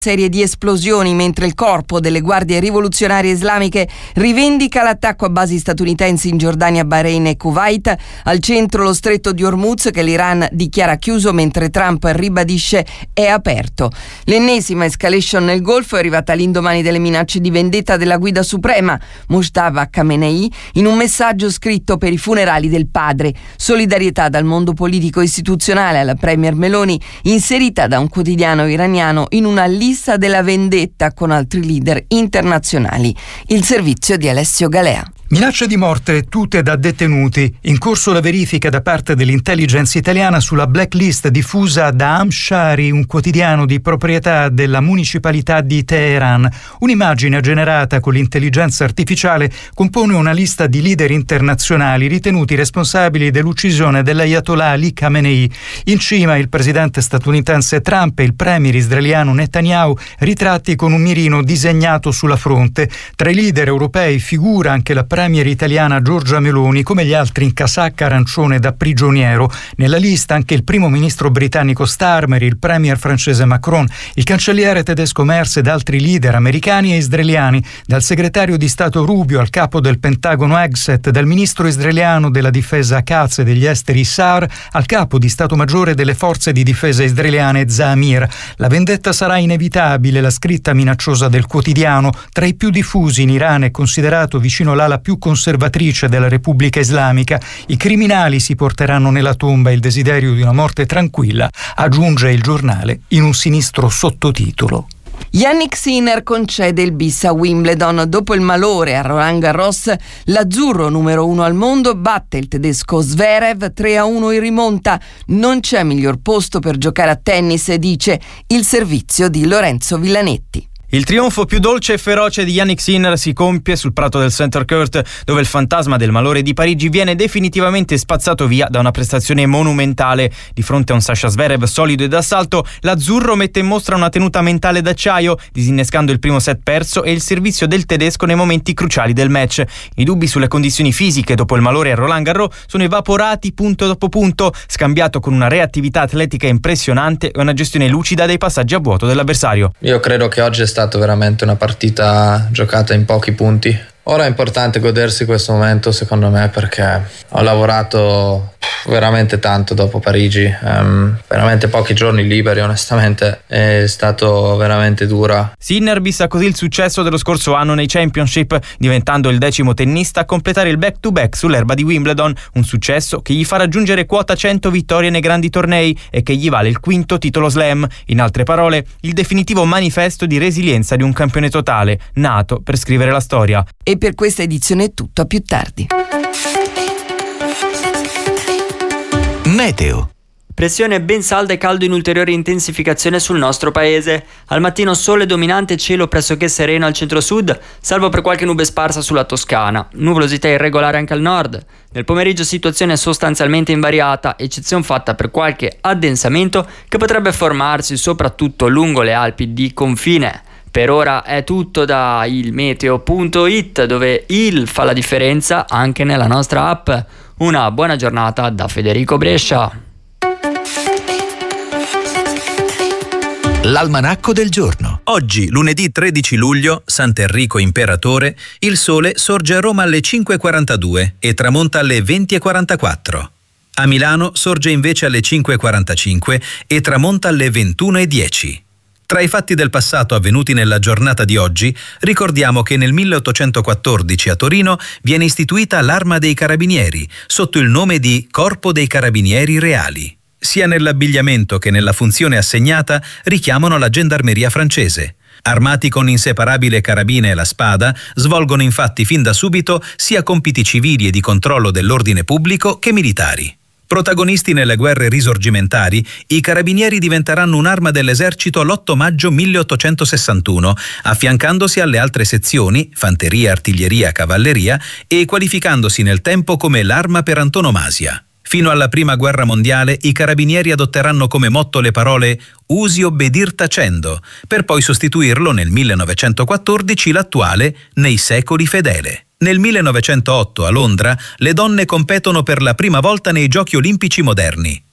Serie di esplosioni mentre il corpo delle guardie rivoluzionarie islamiche rivendica l'attacco a basi statunitensi in Giordania, Bahrain e Kuwait. Al centro lo stretto di Hormuz che l'Iran dichiara chiuso mentre Trump ribadisce è aperto. L'ennesima escalation nel Golfo è arrivata all'indomani delle minacce di vendetta della guida suprema Mojtaba Khamenei in un messaggio scritto per i funerali del padre. Solidarietà dal mondo politico istituzionale alla premier Meloni, inserita da un quotidiano iraniano in una lista della vendetta con altri leader internazionali. Il servizio di Alessio Galea. Minacce di morte tutte da detenuti. In corso la verifica da parte dell'intelligence italiana sulla blacklist diffusa da Amshari, un quotidiano di proprietà della municipalità di Teheran. Un'immagine generata con l'intelligenza artificiale compone una lista di leader internazionali ritenuti responsabili dell'uccisione dell'Ayatollah Ali Khamenei. In cima il presidente statunitense Trump e il premier israeliano Netanyahu, ritratti con un mirino disegnato sulla fronte. Tra i leader europei figura anche la premier italiana Giorgia Meloni, come gli altri in casacca arancione da prigioniero. Nella lista anche il primo ministro britannico Starmer, il premier francese Macron, il cancelliere tedesco Merz ed altri leader americani e israeliani, dal segretario di Stato Rubio al capo del Pentagono Hegseth, dal ministro israeliano della difesa Katz e degli esteri Saar al capo di Stato Maggiore delle forze di difesa israeliane Zamir. La vendetta sarà inevitabile, la scritta minacciosa del quotidiano. Tra i più diffusi in Iran è considerato vicino l'ala più conservatrice della Repubblica Islamica. I criminali si porteranno nella tomba il desiderio di una morte tranquilla, aggiunge il giornale in un sinistro sottotitolo. Jannik Sinner concede il bis a Wimbledon. Dopo il malore a Roland Garros, l'azzurro numero 1 al mondo batte il tedesco Zverev 3-1 in rimonta. Non c'è miglior posto per giocare a tennis, dice il servizio di Lorenzo Villanetti. Il trionfo più dolce e feroce di Jannik Sinner si compie sul prato del Center Court, dove il fantasma del malore di Parigi viene definitivamente spazzato via da una prestazione monumentale. Di fronte a un Sasha Zverev solido e d'assalto, l'azzurro mette in mostra una tenuta mentale d'acciaio, disinnescando il primo set perso e il servizio del tedesco nei momenti cruciali del match. I dubbi sulle condizioni fisiche dopo il malore a Roland Garros sono evaporati punto dopo punto, scambiato con una reattività atletica impressionante e una gestione lucida dei passaggi a vuoto dell'avversario. Io credo che oggi è stata veramente una partita giocata in pochi punti. Ora è importante godersi questo momento, secondo me, perché ho lavorato veramente tanto dopo Parigi, veramente pochi giorni liberi, onestamente è stato veramente dura. Sinner bissa così il successo dello scorso anno nei Championship, diventando il 10° tennista a completare il back-to-back sull'erba di Wimbledon, un successo che gli fa raggiungere quota 100 vittorie nei grandi tornei e che gli vale il 5° titolo slam. In altre parole, il definitivo manifesto di resilienza di un campione totale, nato per scrivere la storia. E per questa edizione è tutto, a più tardi. Meteo. Pressione ben salda e caldo in ulteriore intensificazione sul nostro paese. Al mattino sole dominante, cielo pressoché sereno al centro-sud, salvo per qualche nube sparsa sulla Toscana. Nuvolosità irregolare anche al nord. Nel pomeriggio situazione sostanzialmente invariata, eccezione fatta per qualche addensamento che potrebbe formarsi soprattutto lungo le Alpi di confine. Per ora è tutto da ilmeteo.it, dove il fa la differenza anche nella nostra app. Una buona giornata da Federico Brescia. L'almanacco del giorno. Oggi, lunedì 13 luglio, Sant'Enrico Imperatore, il sole sorge a Roma alle 5:42 e tramonta alle 20:44. A Milano sorge invece alle 5:45 e tramonta alle 21:10. Tra i fatti del passato avvenuti nella giornata di oggi, ricordiamo che nel 1814 a Torino viene istituita l'Arma dei Carabinieri, sotto il nome di Corpo dei Carabinieri Reali. Sia nell'abbigliamento che nella funzione assegnata richiamano la gendarmeria francese. Armati con inseparabile carabina e la spada, svolgono infatti fin da subito sia compiti civili e di controllo dell'ordine pubblico che militari. Protagonisti nelle guerre risorgimentali, i carabinieri diventeranno un'arma dell'esercito l'8 maggio 1861, affiancandosi alle altre sezioni, fanteria, artiglieria, cavalleria, e qualificandosi nel tempo come l'arma per antonomasia. Fino alla Prima Guerra Mondiale i carabinieri adotteranno come motto le parole «Usi obbedir tacendo», per poi sostituirlo nel 1914 l'attuale «Nei secoli fedele». Nel 1908 a Londra le donne competono per la prima volta nei Giochi Olimpici moderni.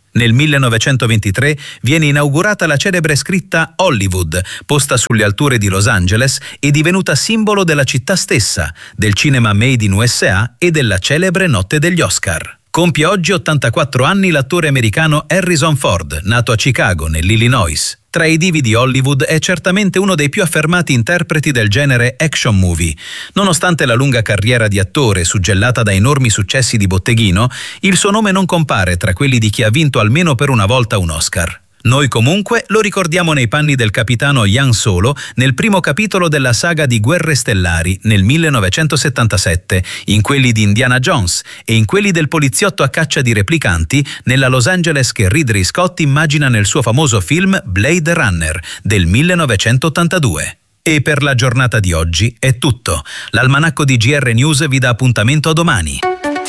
Nel 1923 viene inaugurata la celebre scritta Hollywood, posta sulle alture di Los Angeles e divenuta simbolo della città stessa, del cinema made in USA e della celebre notte degli Oscar. Compie oggi 84 anni l'attore americano Harrison Ford, nato a Chicago, nell'Illinois. Tra i divi di Hollywood è certamente uno dei più affermati interpreti del genere action movie. Nonostante la lunga carriera di attore suggellata da enormi successi di botteghino, il suo nome non compare tra quelli di chi ha vinto almeno per una volta un Oscar. Noi comunque lo ricordiamo nei panni del capitano Han Solo nel primo capitolo della saga di Guerre Stellari nel 1977, in quelli di Indiana Jones e in quelli del poliziotto a caccia di replicanti nella Los Angeles che Ridley Scott immagina nel suo famoso film Blade Runner del 1982. E per la giornata di oggi è tutto. L'almanacco di GR News vi dà appuntamento a domani.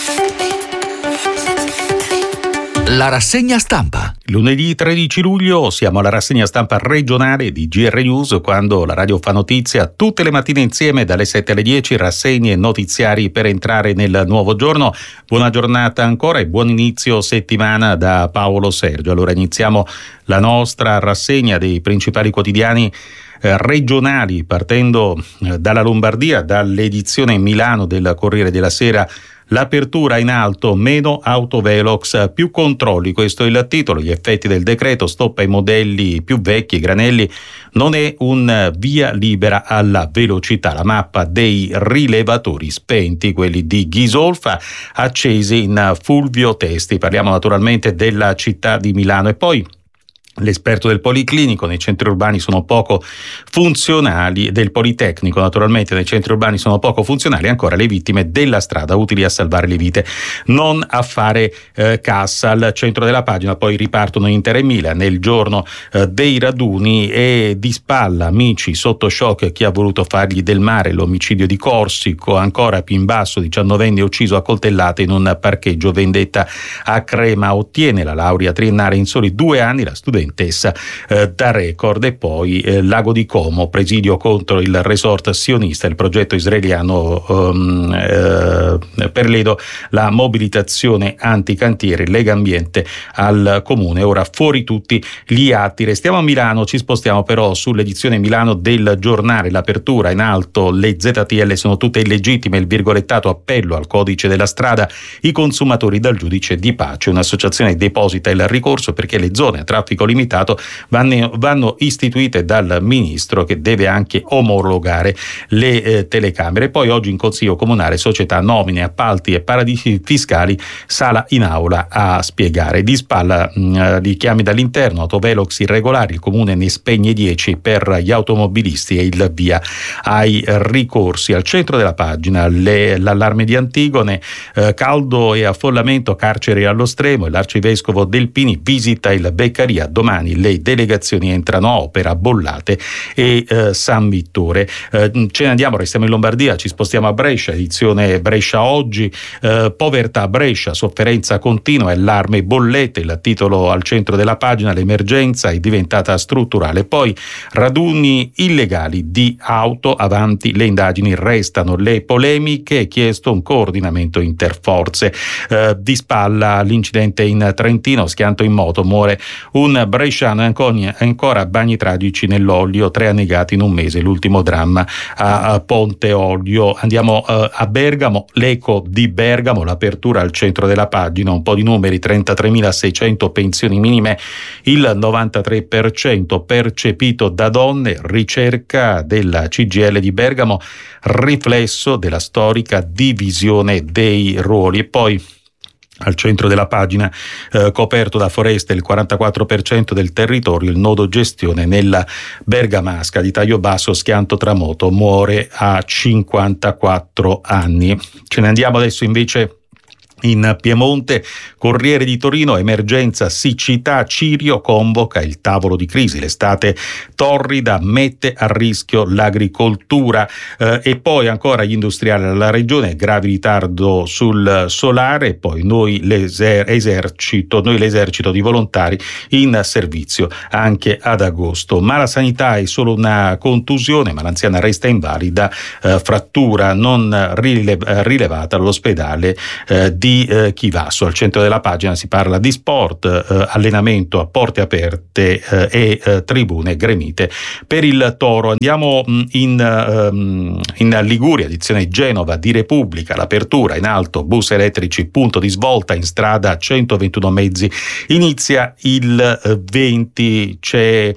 La rassegna stampa. Lunedì 13 luglio siamo alla rassegna stampa regionale di GR News, quando la radio fa notizia tutte le mattine insieme dalle 7 alle 10, rassegne notiziari per entrare nel nuovo giorno. Buona giornata ancora e buon inizio settimana da Paolo Sergio. Allora iniziamo la nostra rassegna dei principali quotidiani regionali, partendo dalla Lombardia, dall'edizione Milano del Corriere della Sera. L'apertura in alto, meno autovelox, più controlli, questo è il titolo. Gli effetti del decreto, stop ai modelli più vecchi e granelli, non è un via libera alla velocità. La mappa dei rilevatori spenti, quelli di Ghisolfa, accesi in Fulvio Testi. Parliamo naturalmente della città di Milano. E poi l'esperto del Policlinico: nei centri urbani sono poco funzionali, del Politecnico naturalmente, nei centri urbani sono poco funzionali ancora le vittime della strada, utili a salvare le vite, non a fare cassa. Al centro della pagina poi ripartono Inter e Milan nel giorno dei raduni, e di spalla amici sotto shock chi ha voluto fargli del mare, l'omicidio di Corsico. Ancora più in basso, 19enne ucciso a coltellate in un parcheggio, vendetta a Crema, ottiene la laurea triennale in soli 2 anni la studentessa da record. E poi Lago di Como, presidio contro il resort sionista, il progetto israeliano per l'Edo, la mobilitazione anticantieri, Lega Ambiente al comune. Ora fuori tutti gli atti. Restiamo a Milano, ci spostiamo però sull'edizione Milano del giornale. L'apertura in alto, le ZTL sono tutte illegittime, il virgolettato appello al codice della strada, i consumatori dal giudice di pace. Un'associazione deposita il ricorso perché le zone a traffico limitato vanno istituite dal ministro, che deve anche omologare le telecamere. Poi oggi in Consiglio Comunale, società, nomine, appalti e paradisi fiscali, sala in aula a spiegare. Di spalla richiami dall'interno, autovelox irregolari, il comune ne spegne 10 per gli automobilisti e il via ai ricorsi. Al centro della pagina l'allarme di Antigone, caldo e affollamento, carcere allo stremo, e l'arcivescovo Delpini visita il Beccaria. Domani le delegazioni entrano a opera, Bollate e San Vittore. Ce ne andiamo, restiamo in Lombardia, ci spostiamo a Brescia, edizione Brescia oggi. Povertà a Brescia, sofferenza continua, allarme bollette, il titolo al centro della pagina. L'emergenza è diventata strutturale. Poi raduni illegali di auto, avanti le indagini, restano le polemiche, chiesto un coordinamento interforze. Di spalla l'incidente in Trentino, schianto in moto, muore un bresciano, e ancora bagni tragici nell'olio, 3 annegati in un mese, l'ultimo dramma a Ponte Olio. Andiamo a Bergamo, l'eco di Bergamo, l'apertura al centro della pagina, un po' di numeri: 33.600 pensioni minime, il 93% percepito da donne, ricerca della CGIL di Bergamo, riflesso della storica divisione dei ruoli. E poi al centro della pagina, coperto da foreste il 44% del territorio, il nodo gestione nella Bergamasca, di taglio basso, schianto tramoto, muore a 54 anni. Ce ne andiamo adesso invece in Piemonte, Corriere di Torino, emergenza siccità, Cirio convoca il tavolo di crisi, l'estate torrida mette a rischio l'agricoltura. E poi ancora gli industriali della regione, gravi ritardo sul solare. E poi noi l'esercito di volontari in servizio anche ad agosto. Ma la sanità è solo una contusione, ma l'anziana resta invalida, frattura non rilevata all'ospedale di di Chivasso. Al centro della pagina si parla di sport, allenamento a porte aperte e tribune gremite per il Toro. Andiamo in Liguria, edizione Genova di Repubblica, l'apertura in alto, bus elettrici, punto di svolta in strada, 121 mezzi, inizia il 20, c'è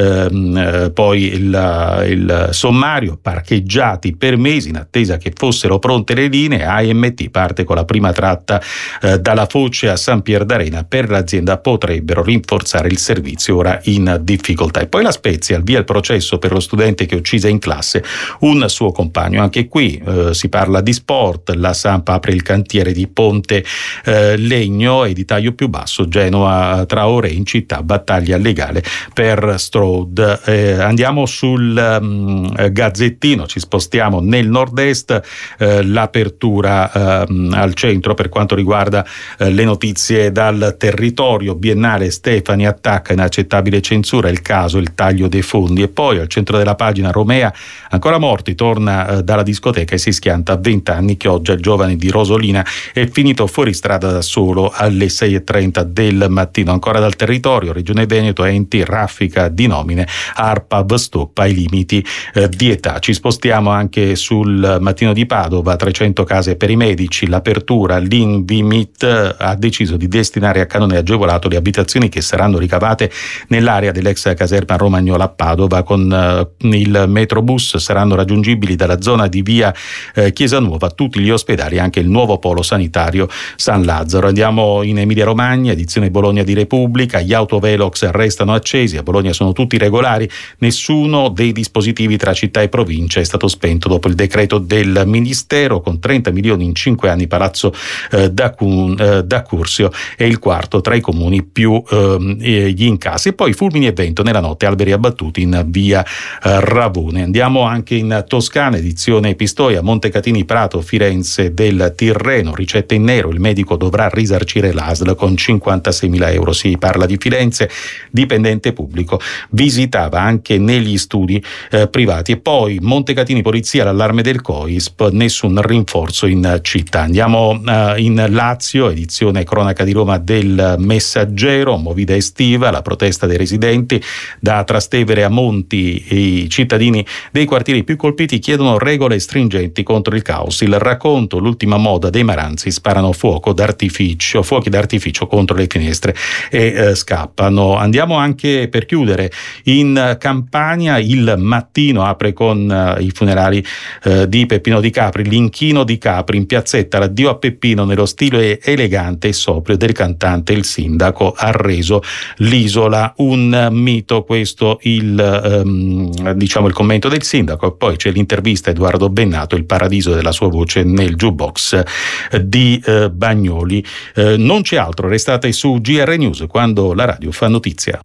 poi il sommario, parcheggiati per mesi in attesa che fossero pronte le linee. AMT parte con la prima tratta dalla Foce a San Pier d'Arena, per l'azienda potrebbero rinforzare il servizio ora in difficoltà. E poi La Spezia, al via il processo per lo studente che uccise in classe un suo compagno. Anche qui si parla di sport, la Samp apre il cantiere di Ponte Legno e di taglio più basso, Genoa Traoré in città, battaglia legale per Strode. Andiamo sul Gazzettino, ci spostiamo nel nord-est, l'apertura al centro per quanto riguarda le notizie dal territorio. Biennale Stefani attacca inaccettabile censura, il caso il taglio dei fondi. E poi al centro della pagina Romea, ancora morti, torna dalla discoteca e si schianta a 20 anni. Chioggia, il giovane di Rosolina, è finito fuori strada da solo alle 6:30 del mattino. Ancora dal territorio, Regione Veneto, enti raffica di nomine, ARPAB stoppa i limiti di età. Ci spostiamo anche sul Mattino di Padova, 300 case per i medici, l'apertura, l'Invimit ha deciso di destinare a canone agevolato le abitazioni che saranno ricavate nell'area dell'ex caserma Romagnola a Padova. Con il metrobus saranno raggiungibili dalla zona di via Chiesa Nuova tutti gli ospedali e anche il nuovo polo sanitario San Lazzaro. Andiamo in Emilia Romagna, edizione Bologna di Repubblica, gli autovelox restano accesi, a Bologna sono tutti regolari, nessuno dei dispositivi tra città e provincia è stato spento dopo il decreto del Ministero. Con 30 milioni in 5 anni Palazzo d'Accursio è il quarto tra i comuni più gli incassi. E poi fulmini e vento nella notte, alberi abbattuti in via Ravone. Andiamo anche in Toscana, edizione Pistoia, Montecatini Prato, Firenze del Tirreno, ricette in nero, il medico dovrà risarcire l'ASL con 56.000 euro. Si parla di Firenze, dipendente pubblico visitava anche negli studi privati. E poi Montecatini polizia, l'allarme del COISP, nessun rinforzo in città. Andiamo in Lazio, edizione cronaca di Roma del Messaggero, movida estiva, la protesta dei residenti da Trastevere a Monti, i cittadini dei quartieri più colpiti chiedono regole stringenti contro il caos. Il racconto, l'ultima moda dei Maranzi, sparano fuochi d'artificio contro le finestre e scappano. Andiamo anche, per chiudere, in Campania, Il Mattino apre con i funerali di Peppino Di Capri, l'inchino di Capri in piazzetta, l'addio a Peppino nello stile elegante e sobrio del cantante. Il sindaco ha reso l'isola un mito. Questo il commento del sindaco. E poi c'è l'intervista a Edoardo Bennato, il paradiso della sua voce nel jukebox di Bagnoli. Non c'è altro, restate su GR News, quando la radio fa notizia.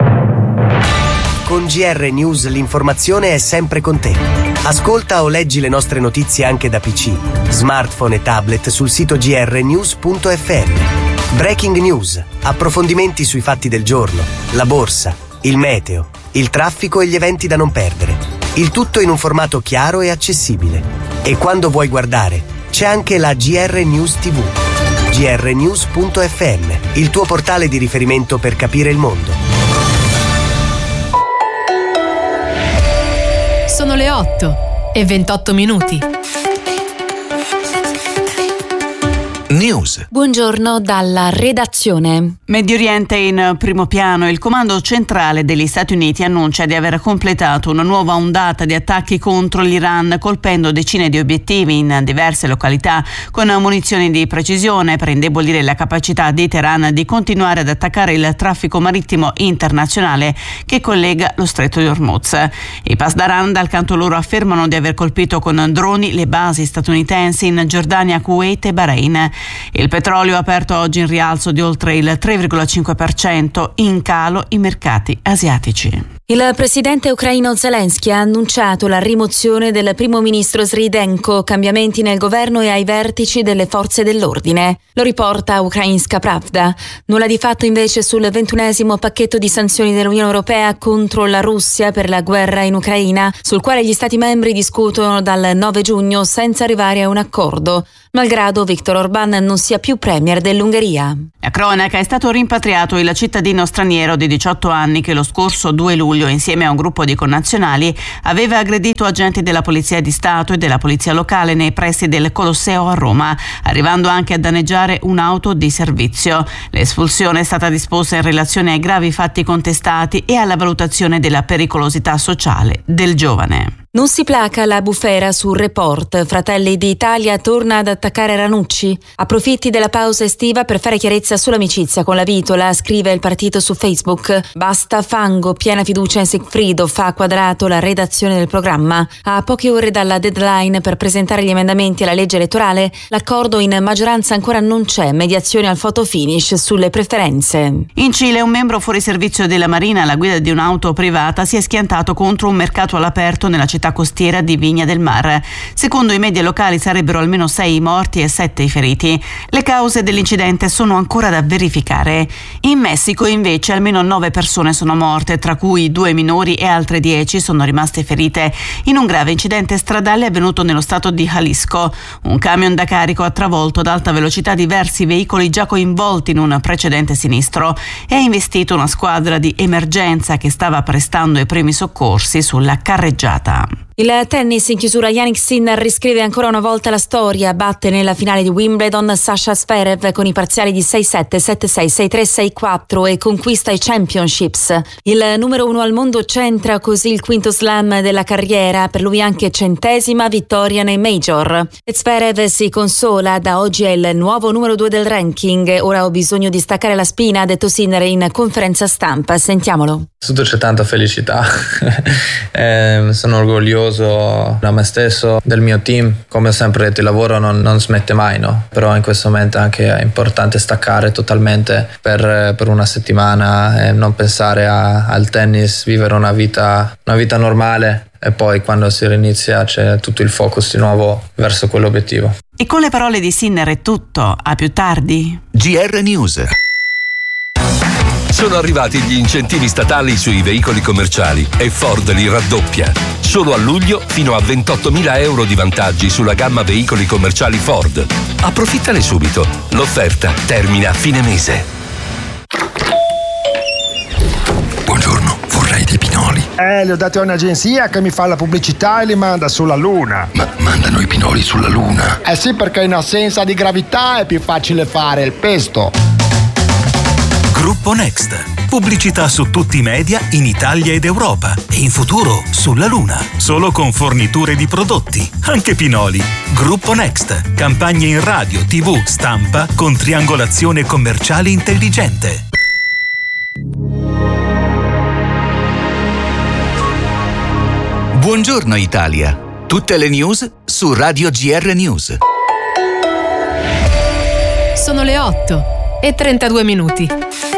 Con GR News l'informazione è sempre con te. Ascolta o leggi le nostre notizie anche da PC, smartphone e tablet sul sito grnews.fm. Breaking news, approfondimenti sui fatti del giorno, la borsa, il meteo, il traffico e gli eventi da non perdere. Il tutto in un formato chiaro e accessibile. E quando vuoi guardare, c'è anche la GR News TV. grnews.fm, il tuo portale di riferimento per capire il mondo. Sono le 8:28. News. Buongiorno dalla redazione. Medio Oriente in primo piano. Il comando centrale degli Stati Uniti annuncia di aver completato una nuova ondata di attacchi contro l'Iran, colpendo decine di obiettivi in diverse località con munizioni di precisione per indebolire la capacità di Teheran di continuare ad attaccare il traffico marittimo internazionale che collega lo stretto di Hormuz. I Pasdaran dal canto loro affermano di aver colpito con droni le basi statunitensi in Giordania, Kuwait e Bahrain. Il petrolio ha aperto oggi in rialzo di oltre il 3,5%, in calo i mercati asiatici. Il presidente ucraino Zelensky ha annunciato la rimozione del primo ministro Sridenko, cambiamenti nel governo e ai vertici delle forze dell'ordine. Lo riporta Ukrainska Pravda. Nulla di fatto invece sul 21esimo pacchetto di sanzioni dell'Unione Europea contro la Russia per la guerra in Ucraina, sul quale gli Stati membri discutono dal 9 giugno senza arrivare a un accordo, malgrado Viktor Orbán non sia più premier dell'Ungheria. La cronaca: è stato rimpatriato il cittadino straniero di 18 anni che lo scorso 2 luglio insieme a un gruppo di connazionali aveva aggredito agenti della Polizia di Stato e della Polizia locale nei pressi del Colosseo a Roma, arrivando anche a danneggiare un'auto di servizio. L'espulsione è stata disposta in relazione ai gravi fatti contestati e alla valutazione della pericolosità sociale del giovane. Non si placa la bufera sul Report. Fratelli d'Italia torna ad attaccare Ranucci. Approfitti della pausa estiva per fare chiarezza sull'amicizia con la Vitola, scrive il partito su Facebook. Basta fango, piena fiducia in Sigfrido, fa Quadrato la redazione del programma. A poche ore dalla deadline per presentare gli emendamenti alla legge elettorale, l'accordo in maggioranza ancora non c'è, mediazione al photo finish sulle preferenze. In Cile un membro fuori servizio della Marina alla guida di un'auto privata si è schiantato contro un mercato all'aperto nella città costiera di Viña del Mar. Secondo i media locali sarebbero almeno 6 morti e 7 i feriti. Le cause dell'incidente sono ancora da verificare. In Messico invece almeno 9 persone sono morte, tra cui 2 minori, e altre 10 sono rimaste ferite in un grave incidente stradale avvenuto nello stato di Jalisco. Un camion da carico ha travolto ad alta velocità diversi veicoli già coinvolti in un precedente sinistro e ha investito una squadra di emergenza che stava prestando i primi soccorsi sulla carreggiata. Il tennis in chiusura: Jannik Sinner riscrive ancora una volta la storia, batte nella finale di Wimbledon Sasha Zverev con i parziali di 6-7, 7-6, 6-3, 6-4 e conquista i championships. Il numero 1 al mondo centra così il quinto slam della carriera, per lui anche 100ª vittoria nei major. Zverev si consola, da oggi è il nuovo numero 2 del ranking. Ora ho bisogno di staccare la spina, ha detto Sinner in conferenza stampa. Sentiamolo. Tutto c'è tanta felicità. Sono orgoglioso da me stesso, del mio team. Come ho sempre detto, il lavoro non smette mai, no? Però in questo momento anche è importante staccare totalmente per una settimana e non pensare al tennis, vivere una vita normale, e poi quando si rinizia c'è tutto il focus di nuovo verso quell'obiettivo. E con le parole di Sinner è tutto, a più tardi. GR News. Sono arrivati gli incentivi statali sui veicoli commerciali e Ford li raddoppia. Solo a luglio fino a 28.000 euro di vantaggi sulla gamma veicoli commerciali Ford. Approfittane subito. L'offerta termina a fine mese. Buongiorno, vorrei dei pinoli. Li ho dati a un'agenzia che mi fa la pubblicità e li manda sulla Luna. Ma mandano i pinoli sulla Luna? Eh sì, perché in assenza di gravità è più facile fare il pesto. Gruppo Next. Pubblicità su tutti i media in Italia ed Europa e in futuro sulla Luna. Solo con forniture di prodotti, anche pinoli. Gruppo Next. Campagne in radio, TV, stampa con triangolazione commerciale intelligente. Buongiorno Italia. Tutte le news su Radio GR News. Sono le 8:32.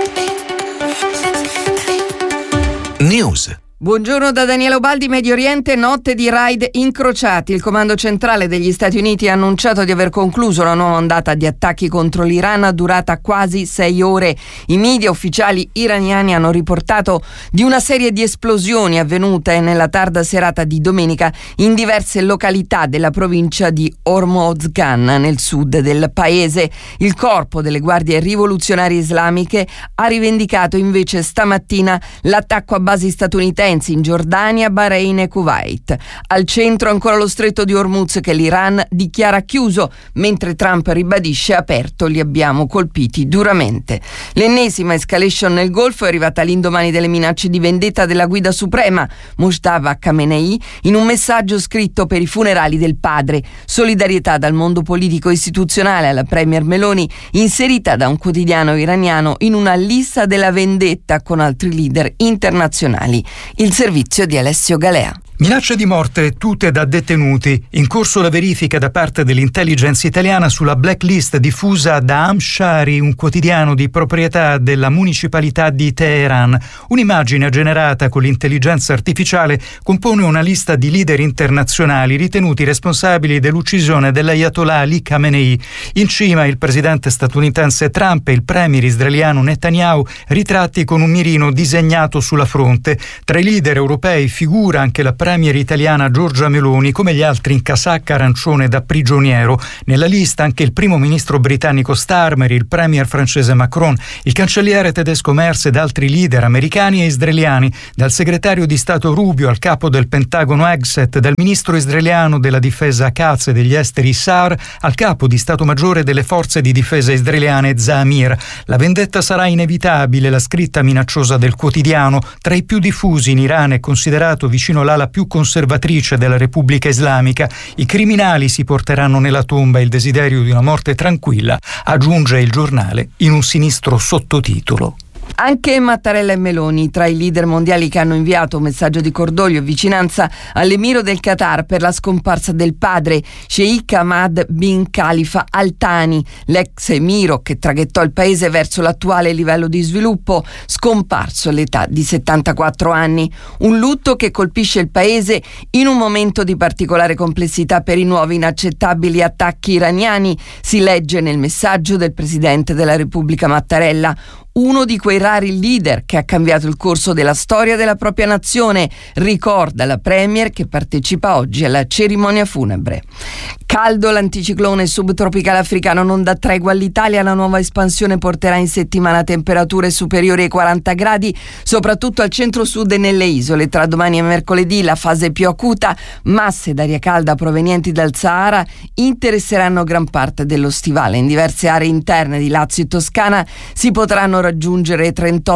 News. Buongiorno da Daniele Obaldi. Medio Oriente, notte di raid incrociati. Il comando centrale degli Stati Uniti ha annunciato di aver concluso la nuova ondata di attacchi contro l'Iran durata quasi 6 ore. I media ufficiali iraniani hanno riportato di una serie di esplosioni avvenute nella tarda serata di domenica in diverse località della provincia di Hormozgan, nel sud del paese. Il corpo delle guardie rivoluzionarie islamiche ha rivendicato invece stamattina l'attacco a basi statunitensi in Giordania, Bahrain e Kuwait. Al centro ancora lo stretto di Hormuz che l'Iran dichiara chiuso, mentre Trump ribadisce aperto, li abbiamo colpiti duramente. L'ennesima escalation nel Golfo è arrivata all'indomani delle minacce di vendetta della guida suprema, Mojtaba Khamenei, in un messaggio scritto per i funerali del padre. Solidarietà dal mondo politico istituzionale alla premier Meloni, inserita da un quotidiano iraniano in una lista della vendetta con altri leader internazionali. Il servizio di Alessio Galea. Minacce di morte tutte da detenuti. In corso la verifica da parte dell'intelligence italiana sulla blacklist diffusa da Amshari, un quotidiano di proprietà della municipalità di Teheran. Un'immagine generata con l'intelligenza artificiale compone una lista di leader internazionali ritenuti responsabili dell'uccisione dell'Ayatollah Ali Khamenei. In cima il presidente statunitense Trump e il premier israeliano Netanyahu, ritratti con un mirino disegnato sulla fronte. Tra i leader europei figura anche la premier italiana Giorgia Meloni, come gli altri in casacca arancione da prigioniero. Nella lista anche il primo ministro britannico Starmer, il premier francese Macron, il cancelliere tedesco Merz ed altri leader americani e israeliani, dal segretario di Stato Rubio al capo del Pentagono Hegseth, dal ministro israeliano della difesa Katz e degli esteri Saar al capo di Stato Maggiore delle forze di difesa israeliane Zamir. La vendetta sarà inevitabile, la scritta minacciosa del quotidiano. Tra i più diffusi in Iran è considerato vicino l'ala più conservatrice della Repubblica Islamica. I criminali si porteranno nella tomba il desiderio di una morte tranquilla, aggiunge il giornale in un sinistro sottotitolo. Anche Mattarella e Meloni, tra i leader mondiali che hanno inviato un messaggio di cordoglio e vicinanza all'emiro del Qatar per la scomparsa del padre, Sheikh Ahmad bin Khalifa Al Thani, l'ex emiro che traghettò il paese verso l'attuale livello di sviluppo, scomparso all'età di 74 anni. Un lutto che colpisce il paese in un momento di particolare complessità per i nuovi inaccettabili attacchi iraniani, si legge nel messaggio del presidente della Repubblica Mattarella. Uno di quei rari leader che ha cambiato il corso della storia della propria nazione, ricorda la premier che partecipa oggi alla cerimonia funebre. Caldo l'anticiclone subtropicale africano non dà tregua all'Italia, la nuova espansione porterà in settimana temperature superiori ai 40 gradi, soprattutto al centro-sud e nelle isole. Tra domani e mercoledì la fase più acuta, masse d'aria calda provenienti dal Sahara interesseranno gran parte dello stivale. In diverse aree interne di Lazio e Toscana si potranno raggiungere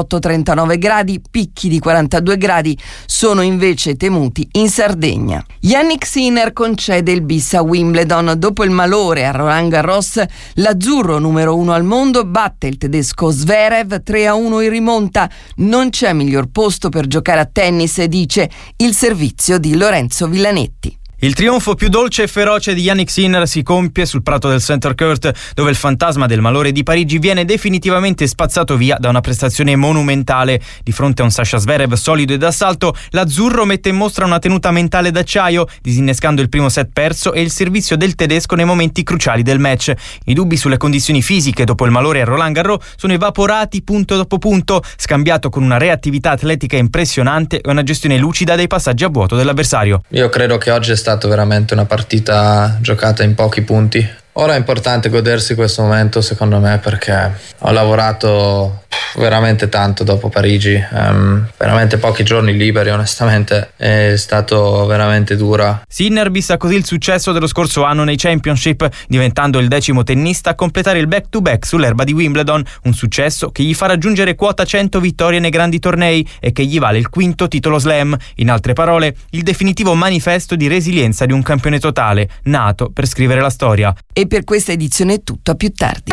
38-39 gradi, picchi di 42 gradi sono invece temuti in Sardegna. Yannick Sinner concede il bis a Wimbledon. Dopo il malore a Roland Garros, l'azzurro numero 1 al mondo batte il tedesco Zverev 3-1 in rimonta. Non c'è miglior posto per giocare a tennis, dice il servizio di Lorenzo Villanetti. Il trionfo più dolce e feroce di Yannick Sinner si compie sul prato del Center Court, dove il fantasma del malore di Parigi viene definitivamente spazzato via da una prestazione monumentale. Di fronte a un Sasha Zverev solido e d'assalto, l'azzurro mette in mostra una tenuta mentale d'acciaio, disinnescando il primo set perso e il servizio del tedesco nei momenti cruciali del match. I dubbi sulle condizioni fisiche dopo il malore a Roland Garros sono evaporati punto dopo punto, scambiato con una reattività atletica impressionante e una gestione lucida dei passaggi a vuoto dell'avversario. Io credo che oggi è stata veramente una partita giocata in pochi punti. Ora è importante godersi questo momento, secondo me, perché ho lavorato veramente tanto dopo Parigi, veramente pochi giorni liberi, onestamente è stato veramente dura. Sinner bissa così il successo dello scorso anno nei Championship, diventando il 10° tennista a completare il back-to-back sull'erba di Wimbledon, un successo che gli fa raggiungere quota 100 vittorie nei grandi tornei e che gli vale il 5° titolo slam. In altre parole, il definitivo manifesto di resilienza di un campione totale, nato per scrivere la storia. E per questa edizione è tutto, a più tardi.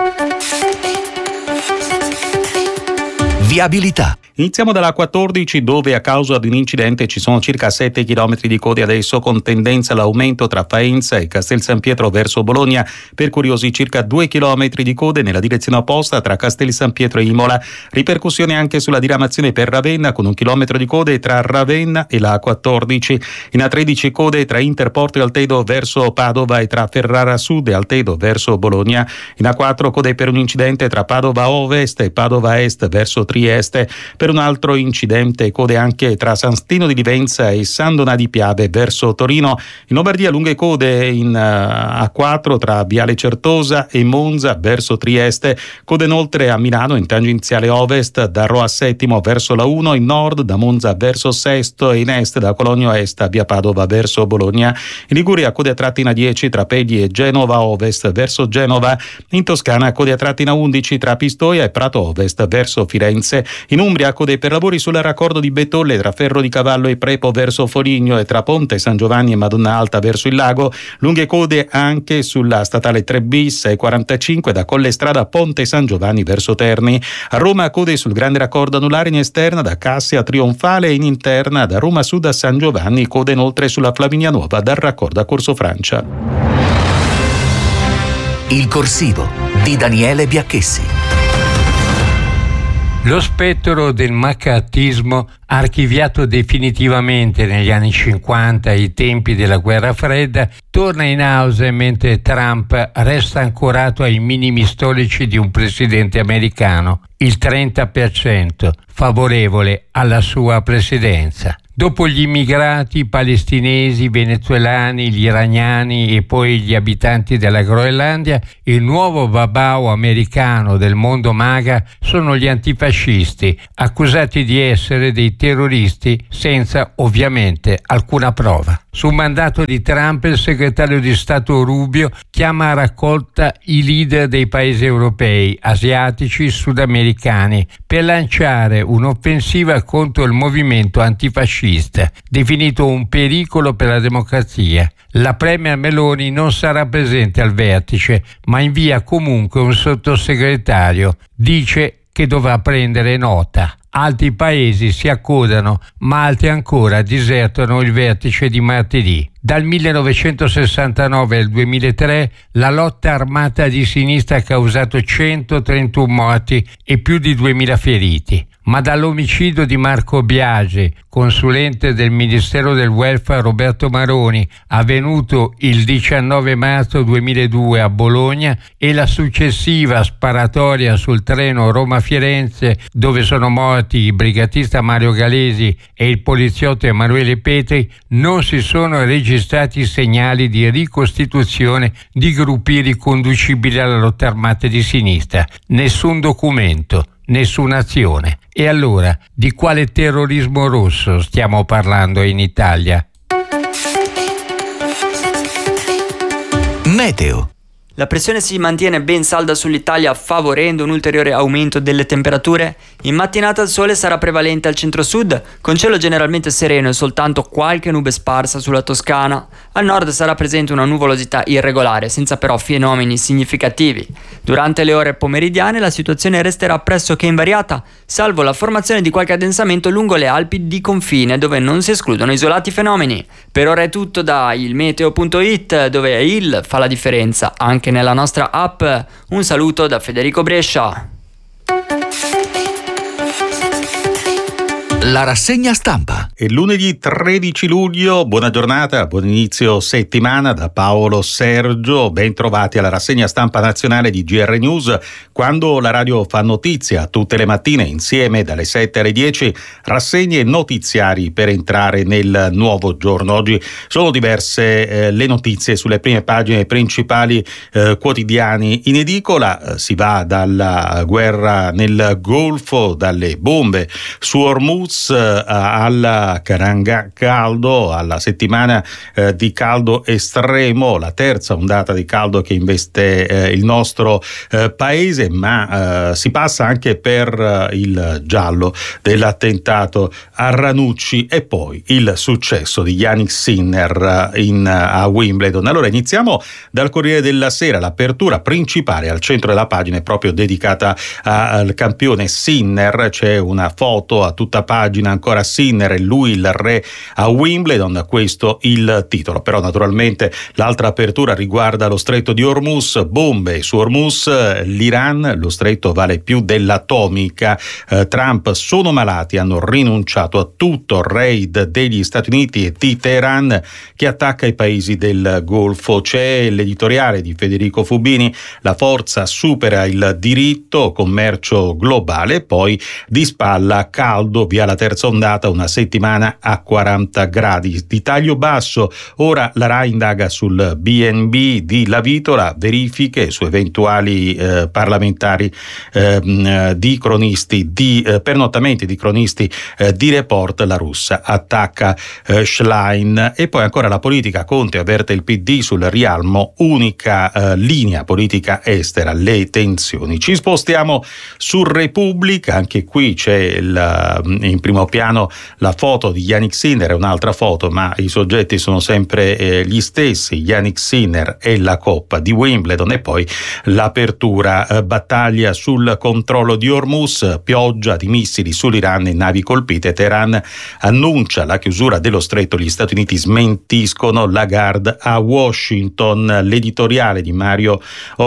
Viabilità. Iniziamo dalla 14, dove a causa di un incidente ci sono circa 7 km di code adesso, con tendenza all'aumento tra Faenza e Castel San Pietro verso Bologna. Per curiosi circa 2 km di code nella direzione opposta tra Castel San Pietro e Imola. Ripercussioni anche sulla diramazione per Ravenna, con 1 chilometro di code tra Ravenna e la 14. In A13 code tra Interporto e Altedo verso Padova e tra Ferrara Sud e Altedo verso Bologna. In A4 code per un incidente tra Padova Ovest e Padova Est verso Trieste. Per un altro incidente code anche tra San Stino di Livenza e San Donà di Piave verso Torino. In Lombardia lunghe code in A4 tra Viale Certosa e Monza verso Trieste. Code inoltre a Milano in tangenziale ovest da Roma Settimo verso la 1, in nord da Monza verso Sesto e in est da Cologno Est a via Padova verso Bologna. In Liguria code a trattina 10 tra Pegli e Genova Ovest verso Genova. In Toscana code a trattina 11 tra Pistoia e Prato Ovest verso Firenze. Firenze. In Umbria code per lavori sul raccordo di Bettolle tra Ferro di Cavallo e Prepo verso Foligno e tra Ponte San Giovanni e Madonna Alta verso il lago. Lunghe code anche sulla statale 3 bis e 45 da Collestrada a Ponte San Giovanni verso Terni. A Roma code sul grande raccordo anulare in esterna da Cassia a Trionfale e in interna da Roma Sud a San Giovanni. Code inoltre sulla Flaminia Nuova dal raccordo a Corso Francia. Il corsivo di Daniele Biacchessi. Lo spettro del maccartismo, archiviato definitivamente negli anni 50 ai tempi della guerra fredda, torna in auge mentre Trump resta ancorato ai minimi storici di un presidente americano, il 30% favorevole alla sua presidenza. Dopo gli immigrati palestinesi, i venezuelani, gli iraniani e poi gli abitanti della Groenlandia, il nuovo babao americano del mondo MAGA sono gli antifascisti, accusati di essere dei terroristi senza ovviamente alcuna prova. Su mandato di Trump, il segretario di Stato Rubio chiama a raccolta i leader dei paesi europei, asiatici, sudamericani per lanciare un'offensiva contro il movimento antifascista, definito un pericolo per la democrazia. La premier Meloni non sarà presente al vertice, ma invia comunque un sottosegretario. Dice che dovrà prendere nota. Altri paesi si accodano, ma altri ancora disertano il vertice di martedì. Dal 1969 al 2003 la lotta armata di sinistra ha causato 131 morti e più di 2000 feriti. Ma dall'omicidio di Marco Biagi, consulente del Ministero del Welfare Roberto Maroni, avvenuto il 19 marzo 2002 a Bologna, e la successiva sparatoria sul treno Roma-Firenze, dove sono morti il brigatista Mario Galesi e il poliziotto Emanuele Petri, non si sono registrati segnali di ricostituzione di gruppi riconducibili alla lotta armata di sinistra. Nessun documento. Nessuna azione. E allora, di quale terrorismo rosso stiamo parlando in Italia? Meteo. La pressione si mantiene ben salda sull'Italia, favorendo un ulteriore aumento delle temperature. In mattinata il sole sarà prevalente al centro-sud, con cielo generalmente sereno e soltanto qualche nube sparsa sulla Toscana. Al nord sarà presente una nuvolosità irregolare, senza però fenomeni significativi. Durante le ore pomeridiane la situazione resterà pressoché invariata, salvo la formazione di qualche addensamento lungo le Alpi di confine, dove non si escludono isolati fenomeni. Per ora è tutto da ilmeteo.it, dove il fa la differenza anche nella nostra app. Un saluto da Federico Brescia. La rassegna stampa. È lunedì 13 luglio, buona giornata, buon inizio settimana da Paolo Sergio, ben trovati alla rassegna stampa nazionale di GR News, quando la radio fa notizia tutte le mattine insieme dalle 7 alle 10, rassegne notiziari per entrare nel nuovo giorno. Oggi sono diverse le notizie sulle prime pagine principali quotidiani in edicola. Si va dalla guerra nel Golfo, dalle bombe su Hormuz, al caldo, alla settimana di caldo estremo, la terza ondata di caldo che investe il nostro paese, ma si passa anche per il giallo dell'attentato a Ranucci e poi il successo di Jannik Sinner a Wimbledon. Allora iniziamo dal Corriere della Sera, l'apertura principale al centro della pagina è proprio dedicata al campione Sinner, c'è una foto a tutta pagina, ancora Sinner e lui il re a Wimbledon, questo il titolo. Però naturalmente l'altra apertura riguarda lo stretto di Hormuz, bombe su Hormuz, l'Iran, lo stretto vale più dell'atomica, Trump sono malati, hanno rinunciato a tutto, raid degli Stati Uniti e di Teheran che attacca i paesi del Golfo. C'è l'editoriale di Federico Fubini, la forza supera il diritto, commercio globale, poi di spalla caldo via la terza ondata, una settimana a 40 gradi. Di taglio basso, ora la RAI indaga sul B&B di Lavitola, verifiche su eventuali parlamentari di cronisti, di pernottamenti di cronisti di Report. La Russa attacca Schlein. E poi ancora la politica, Conte avverte il PD sul rialmo, unica linea politica estera, le tensioni. Ci spostiamo su Repubblica, anche qui c'è in primo piano la foto di Jannik Sinner, è un'altra foto ma i soggetti sono sempre gli stessi, Jannik Sinner e la Coppa di Wimbledon, e poi l'apertura, battaglia sul controllo di Hormuz, pioggia di missili sull'Iran e navi colpite. Teheran annuncia la chiusura dello stretto, gli Stati Uniti smentiscono. Lagarde a Washington, l'editoriale di Mario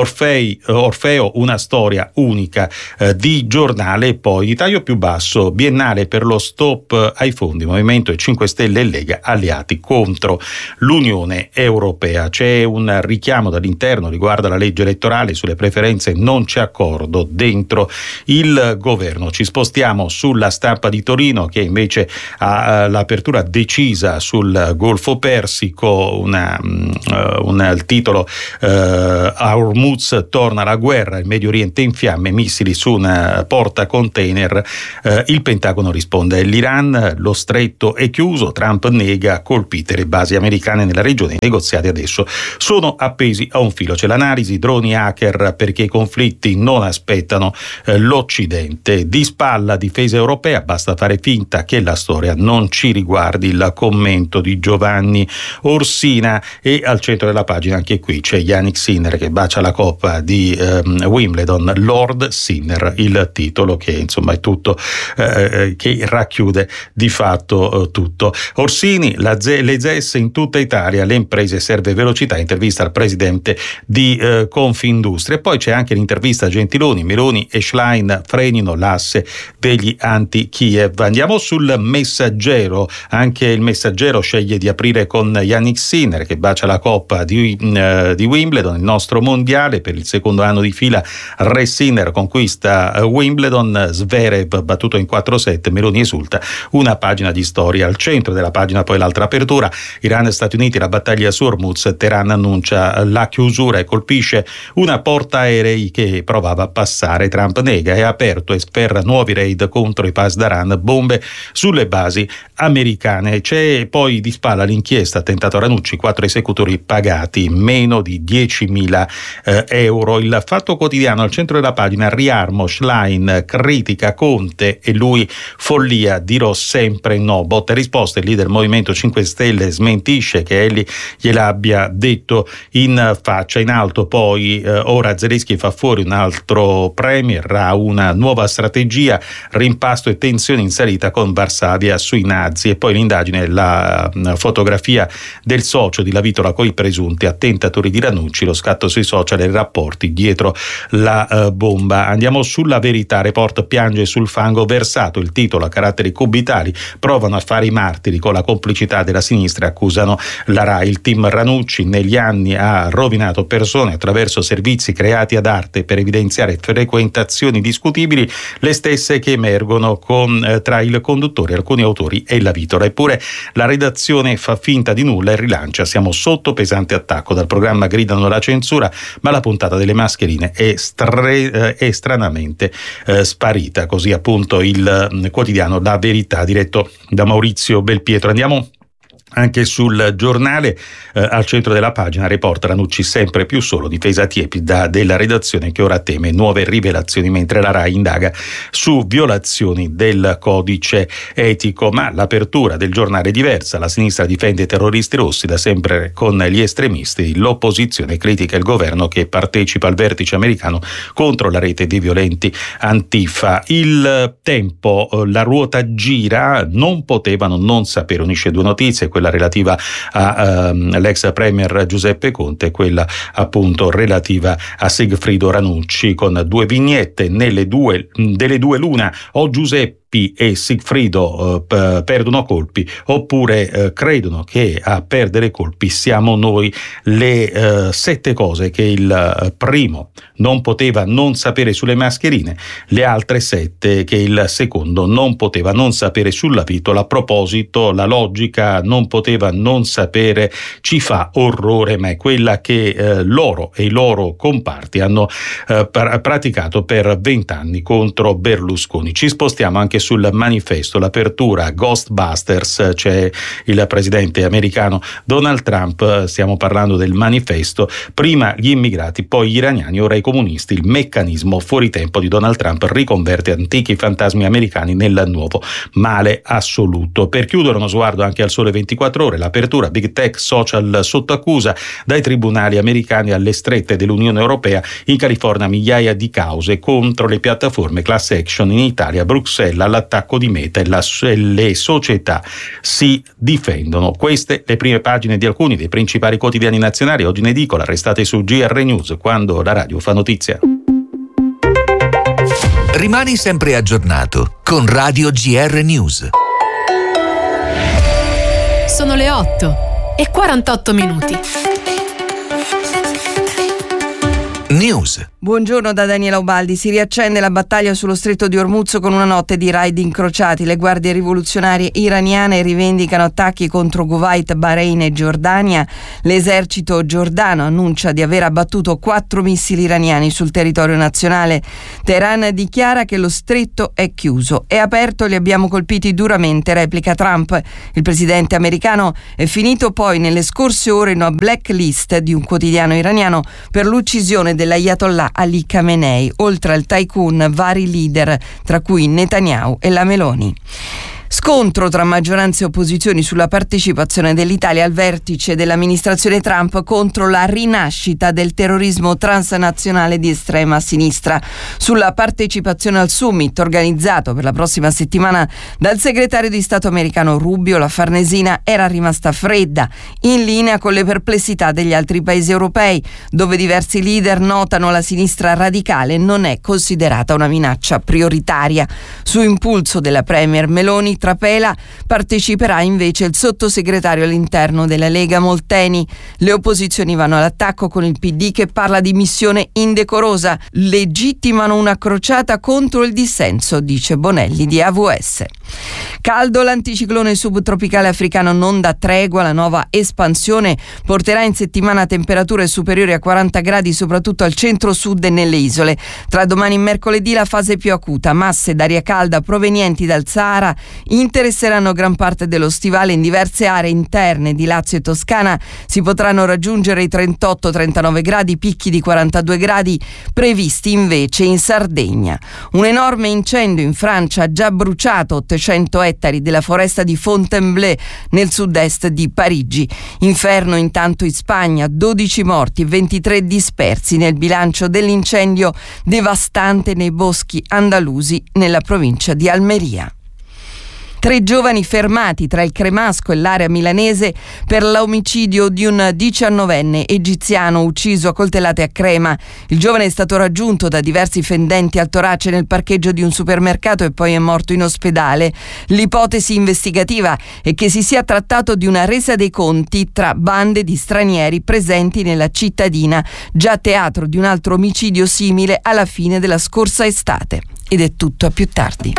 Orfeo, una storia unica di giornale. E poi di taglio più basso, biennale per lo stop ai fondi, Movimento 5 Stelle e Lega alleati contro l'Unione Europea. C'è un richiamo dall'interno riguardo alla legge elettorale, sulle preferenze non c'è accordo dentro il governo. Ci spostiamo sulla Stampa di Torino, che invece ha l'apertura decisa sul Golfo Persico, il titolo a Hormuz torna la guerra, il Medio Oriente in fiamme, missili su una porta container. Il Pentagono risponde: l'Iran, lo stretto è chiuso, Trump nega, colpite le basi americane nella regione, i negoziati adesso sono appesi a un filo. C'è l'analisi, droni hacker perché i conflitti non aspettano l'Occidente. Di spalla difesa europea, basta fare finta che la storia non ci riguardi, il commento di Giovanni Orsina. E al centro della pagina anche qui c'è Jannik Sinner che bacia la Coppa di Wimbledon, Lord Sinner, il titolo che insomma è tutto, che racchiude di fatto tutto. Orsini, le ZES in tutta Italia, le imprese serve velocità, intervista al presidente di Confindustria. E poi c'è anche l'intervista a Gentiloni, Meloni e Schlein frenino l'asse degli anti-Kiev. Andiamo sul Messaggero, anche il Messaggero sceglie di aprire con Jannik Sinner che bacia la Coppa di Wimbledon, il nostro mondiale per il secondo anno di fila. Re Sinner conquista Wimbledon, Zverev battuto in 4-7, Meloni esulta. Una pagina di storia. Al centro della pagina poi l'altra apertura, Iran e Stati Uniti, la battaglia su Hormuz, Teheran annuncia la chiusura e colpisce una portaerei che provava a passare, Trump nega, è aperto e sferra nuovi raid contro i Pasdaran, bombe sulle basi americane. C'è poi di spalla l'inchiesta, attentato a Ranucci, 4 esecutori pagati meno di 10.000 euro. Il Fatto Quotidiano al centro della pagina, riarmo, Schlein critica Conte e lui follia, dirò sempre no. Botta e risposta, il leader Movimento 5 Stelle smentisce che egli gliel'abbia detto in faccia. In alto poi ora Zelensky fa fuori un altro premier, ha una nuova strategia, rimpasto e tensioni in salita con Varsavia sui nazi. E poi l'indagine, la fotografia del socio di Lavitola coi presunti attentatori di Ranucci, lo scatto sui social e i rapporti dietro la bomba. Andiamo sulla Verità, Report piange sul fango versato, il titolo a caratteri cubitali, provano a fare i martiri con la complicità della sinistra, accusano la RAI. Il team Ranucci negli anni ha rovinato persone attraverso servizi creati ad arte per evidenziare frequentazioni discutibili, le stesse che emergono tra il conduttore, alcuni autori e Lavitola. Eppure la redazione fa finta di nulla e rilancia: siamo sotto pesante attacco, dal programma gridano la censura, ma la puntata delle mascherine è stranamente sparita. Così appunto il quotidiano La Verità, diretto da Maurizio Belpietro. Andiamo anche sul Giornale, al centro della pagina, Report Ranucci sempre più solo, difesa tiepida della redazione che ora teme nuove rivelazioni, mentre la RAI indaga su violazioni del codice etico. Ma l'apertura del Giornale è diversa, la sinistra difende i terroristi rossi, da sempre con gli estremisti, l'opposizione critica il governo che partecipa al vertice americano contro la rete dei violenti Antifa. Il Tempo, la ruota gira, non potevano non sapere, unisce due notizie, quella relativa all'ex premier Giuseppe Conte e quella appunto relativa a Sigfrido Ranucci, con due vignette, delle due l'una: o Giuseppe Pippi e Sigfrido perdono colpi, oppure credono che a perdere colpi siamo noi. Le 7 cose che il primo non poteva non sapere sulle mascherine, le altre 7 che il secondo non poteva non sapere sulla vitola. A proposito, la logica non poteva non sapere ci fa orrore, ma è quella che loro e i loro comparti hanno praticato per 20 anni contro Berlusconi. Ci spostiamo anche sul manifesto, l'apertura Ghostbusters, c'è il presidente americano Donald Trump, stiamo parlando del manifesto, prima gli immigrati, poi gli iraniani, ora i comunisti. Il meccanismo fuori tempo di Donald Trump riconverte antichi fantasmi americani nel nuovo male assoluto. Per chiudere, uno sguardo anche al Sole 24 Ore, l'apertura Big Tech Social sotto accusa, dai tribunali americani alle strette dell'Unione Europea. In California migliaia di cause contro le piattaforme, class action in Italia, Bruxelles all'attacco di Meta e le società si difendono. Queste le prime pagine di alcuni dei principali quotidiani nazionali oggi in edicola. Restate su GR News, quando la radio fa notizia. Rimani sempre aggiornato con Radio GR News. Sono le 8:48. News. Buongiorno da Daniela Ubaldi. Si riaccende la battaglia sullo stretto di Hormuz con una notte di raid incrociati. Le guardie rivoluzionarie iraniane rivendicano attacchi contro Kuwait, Bahrain e Giordania. L'esercito giordano annuncia di aver abbattuto 4 missili iraniani sul territorio nazionale. Teheran dichiara che lo stretto è chiuso. È aperto, li abbiamo colpiti duramente, replica Trump. Il presidente americano è finito poi nelle scorse ore in una blacklist di un quotidiano iraniano per l'uccisione dell'Ayatollah Ali Khamenei, oltre al tycoon vari leader, tra cui Netanyahu e la Meloni. Scontro tra maggioranza e opposizioni sulla partecipazione dell'Italia al vertice dell'amministrazione Trump contro la rinascita del terrorismo transnazionale di estrema sinistra. Sulla partecipazione al summit organizzato per la prossima settimana dal segretario di Stato americano Rubio, la Farnesina era rimasta fredda, in linea con le perplessità degli altri paesi europei, dove diversi leader notano la sinistra radicale non è considerata una minaccia prioritaria. Su impulso della premier Meloni, Trapela, parteciperà invece il sottosegretario all'interno della Lega Molteni. Le opposizioni vanno all'attacco con il PD che parla di missione indecorosa. Legittimano una crociata contro il dissenso, dice Bonelli di AVS. Caldo, l'anticiclone subtropicale africano non dà tregua. La nuova espansione porterà in settimana temperature superiori a 40 gradi soprattutto al centro-sud e nelle isole. Tra domani e mercoledì la fase più acuta. Masse d'aria calda provenienti dal Sahara interesseranno gran parte dello stivale. In diverse aree interne di Lazio e Toscana si potranno raggiungere i 38-39 gradi, picchi di 42 gradi previsti invece in Sardegna. Un enorme incendio in Francia ha già bruciato 800 ettari della foresta di Fontainebleau nel sud-est di Parigi. Inferno intanto in Spagna, 12 morti e 23 dispersi nel bilancio dell'incendio devastante nei boschi andalusi nella provincia di Almeria. 3 giovani fermati tra il Cremasco e l'area milanese per l'omicidio di un 19enne egiziano ucciso a coltellate a Crema. Il giovane è stato raggiunto da diversi fendenti al torace nel parcheggio di un supermercato e poi è morto in ospedale. L'ipotesi investigativa è che si sia trattato di una resa dei conti tra bande di stranieri presenti nella cittadina, già teatro di un altro omicidio simile alla fine della scorsa estate. Ed è tutto, a più tardi.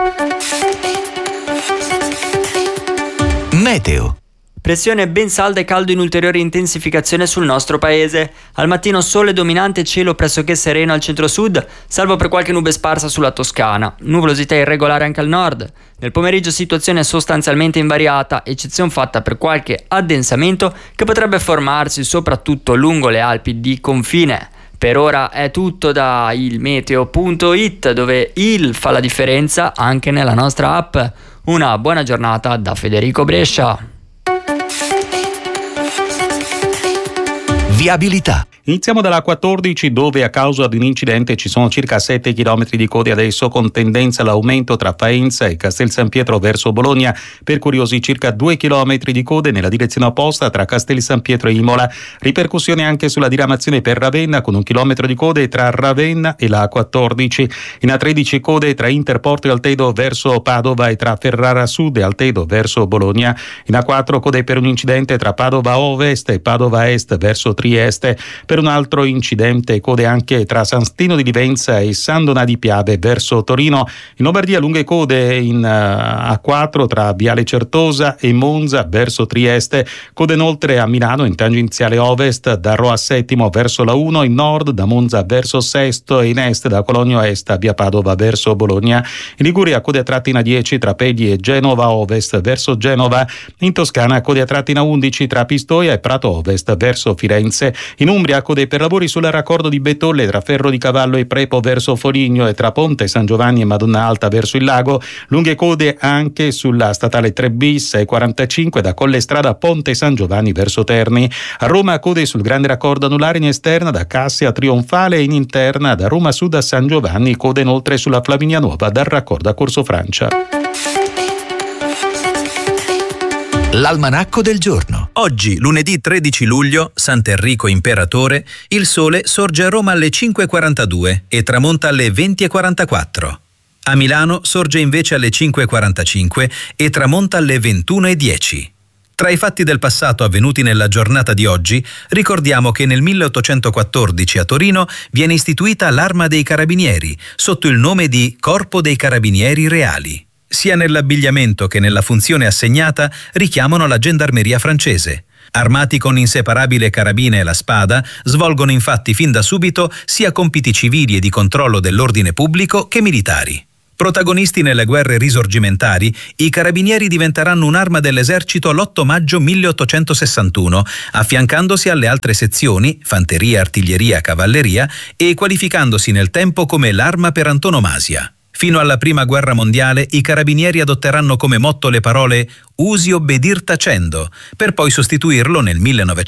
Meteo. Pressione ben salda e caldo in ulteriore intensificazione sul nostro paese. Al mattino sole dominante, cielo pressoché sereno al centro-sud, salvo per qualche nube sparsa sulla Toscana. Nuvolosità irregolare anche al nord. Nel pomeriggio situazione sostanzialmente invariata, eccezione fatta per qualche addensamento che potrebbe formarsi soprattutto lungo le Alpi di confine. Per ora è tutto da ilmeteo.it, dove il fa la differenza anche nella nostra app. Una buona giornata da Federico Brescia. Viabilità. Iniziamo dalla 14, dove a causa di un incidente ci sono circa 7 km di code adesso, con tendenza all'aumento tra Faenza e Castel San Pietro verso Bologna. Per curiosi, circa 2 km di code nella direzione opposta tra Castel San Pietro e Imola. Ripercussioni anche sulla diramazione per Ravenna, con 1 chilometro di code tra Ravenna e la 14. In A13 code tra Interporto e Altedo verso Padova e tra Ferrara Sud e Altedo verso Bologna. In A4 code per un incidente tra Padova Ovest e Padova Est verso Trieste. Per un altro incidente code anche tra San Stino di Livenza e San Donà di Piave verso Torino. In Lombardia lunghe code in A4 tra Viale Certosa e Monza verso Trieste. Code inoltre a Milano in tangenziale ovest da Rho a Settimo verso la 1, in nord da Monza verso Sesto e in est da Cologno Est a via Padova verso Bologna. In Liguria code a tratti in A10 tra Pegli e Genova Ovest verso Genova. In Toscana code a tratti in A11 tra Pistoia e Prato Ovest verso Firenze. In Umbria code per lavori sul raccordo di Bettolle tra Ferro di Cavallo e Prepo verso Foligno e tra Ponte San Giovanni e Madonna Alta verso il lago. Lunghe code anche sulla statale 3 bis e 45 da Collestrada Ponte San Giovanni verso Terni. A Roma code sul grande raccordo anulare in esterna da Cassia a Trionfale e in interna da Roma Sud a San Giovanni. Code inoltre sulla Flaminia Nuova dal raccordo a Corso Francia. L'almanacco del giorno. Oggi, lunedì 13 luglio, Sant'Enrico Imperatore, il sole sorge a Roma alle 5:42 e tramonta alle 20:44. A Milano sorge invece alle 5:45 e tramonta alle 21:10. Tra i fatti del passato avvenuti nella giornata di oggi, ricordiamo che nel 1814 a Torino viene istituita l'Arma dei Carabinieri, sotto il nome di Corpo dei Carabinieri Reali. Sia nell'abbigliamento che nella funzione assegnata richiamano la gendarmeria francese. Armati con inseparabile carabina e la spada, svolgono infatti fin da subito sia compiti civili e di controllo dell'ordine pubblico che militari. Protagonisti nelle guerre risorgimentali, i carabinieri diventeranno un'arma dell'esercito l'8 maggio 1861, affiancandosi alle altre sezioni, fanteria, artiglieria, cavalleria, e qualificandosi nel tempo come l'arma per antonomasia. Fino alla Prima Guerra Mondiale i carabinieri adotteranno come motto le parole «Usi obbedir tacendo», per poi sostituirlo nel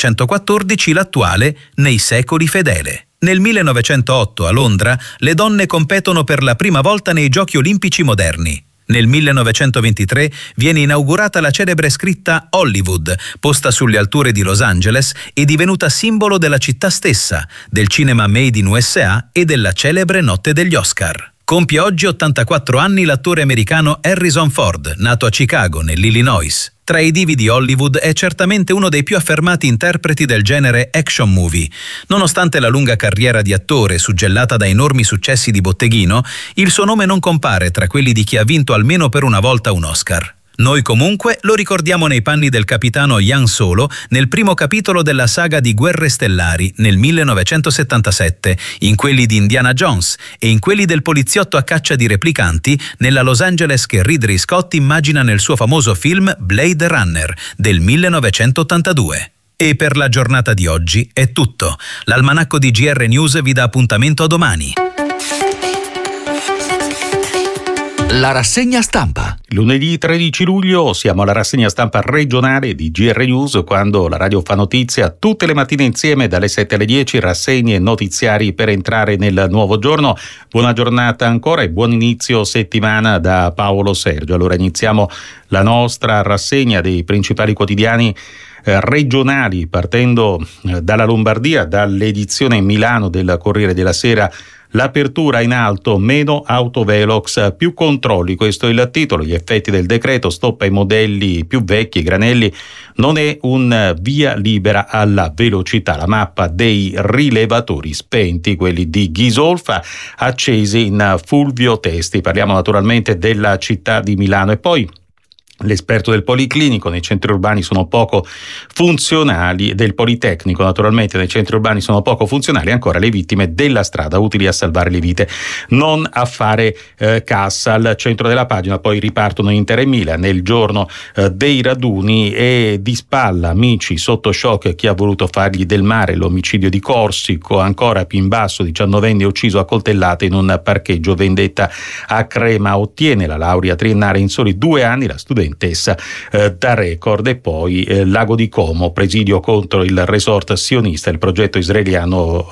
1914 l'attuale «Nei secoli fedele». Nel 1908 a Londra le donne competono per la prima volta nei Giochi Olimpici moderni. Nel 1923 viene inaugurata la celebre scritta Hollywood, posta sulle alture di Los Angeles e divenuta simbolo della città stessa, del cinema made in USA e della celebre notte degli Oscar. Compie oggi 84 anni l'attore americano Harrison Ford, nato a Chicago, nell'Illinois. Tra i divi di Hollywood è certamente uno dei più affermati interpreti del genere action movie. Nonostante la lunga carriera di attore suggellata da enormi successi di botteghino, il suo nome non compare tra quelli di chi ha vinto almeno per una volta un Oscar. Noi comunque lo ricordiamo nei panni del capitano Han Solo nel primo capitolo della saga di Guerre Stellari nel 1977, in quelli di Indiana Jones e in quelli del poliziotto a caccia di replicanti nella Los Angeles che Ridley Scott immagina nel suo famoso film Blade Runner del 1982. E per la giornata di oggi è tutto. L'almanacco di GR News vi dà appuntamento a domani. La rassegna stampa. Lunedì 13 luglio siamo alla rassegna stampa regionale di GR News, quando la radio fa notizia tutte le mattine insieme dalle 7 alle 10, rassegne e notiziari per entrare nel nuovo giorno. Buona giornata ancora e buon inizio settimana da Paolo Sergio. Allora iniziamo la nostra rassegna dei principali quotidiani regionali, partendo dalla Lombardia, dall'edizione Milano del Corriere della Sera. L'apertura in alto, meno autovelox, più controlli, questo è il titolo. Gli effetti del decreto, stop ai modelli più vecchi, granelli, non è un via libera alla velocità. La mappa dei rilevatori spenti, quelli di Ghisolfa, accesi in Fulvio Testi. Parliamo naturalmente della città di Milano. E poi l'esperto del Policlinico: nei centri urbani sono poco funzionali, del Politecnico naturalmente, nei centri urbani sono poco funzionali ancora le vittime della strada, utili a salvare le vite, non a fare cassa. Al centro della pagina poi ripartono Inter e Milan nel giorno dei raduni, e di spalla amici sotto shock chi ha voluto fargli del mare, l'omicidio di Corsico. Ancora più in basso, 19enne ucciso a coltellate in un parcheggio, vendetta a Crema, ottiene la laurea triennale in soli 2 anni la studentessa studentessa da record. E poi Lago di Como, presidio contro il resort sionista, il progetto israeliano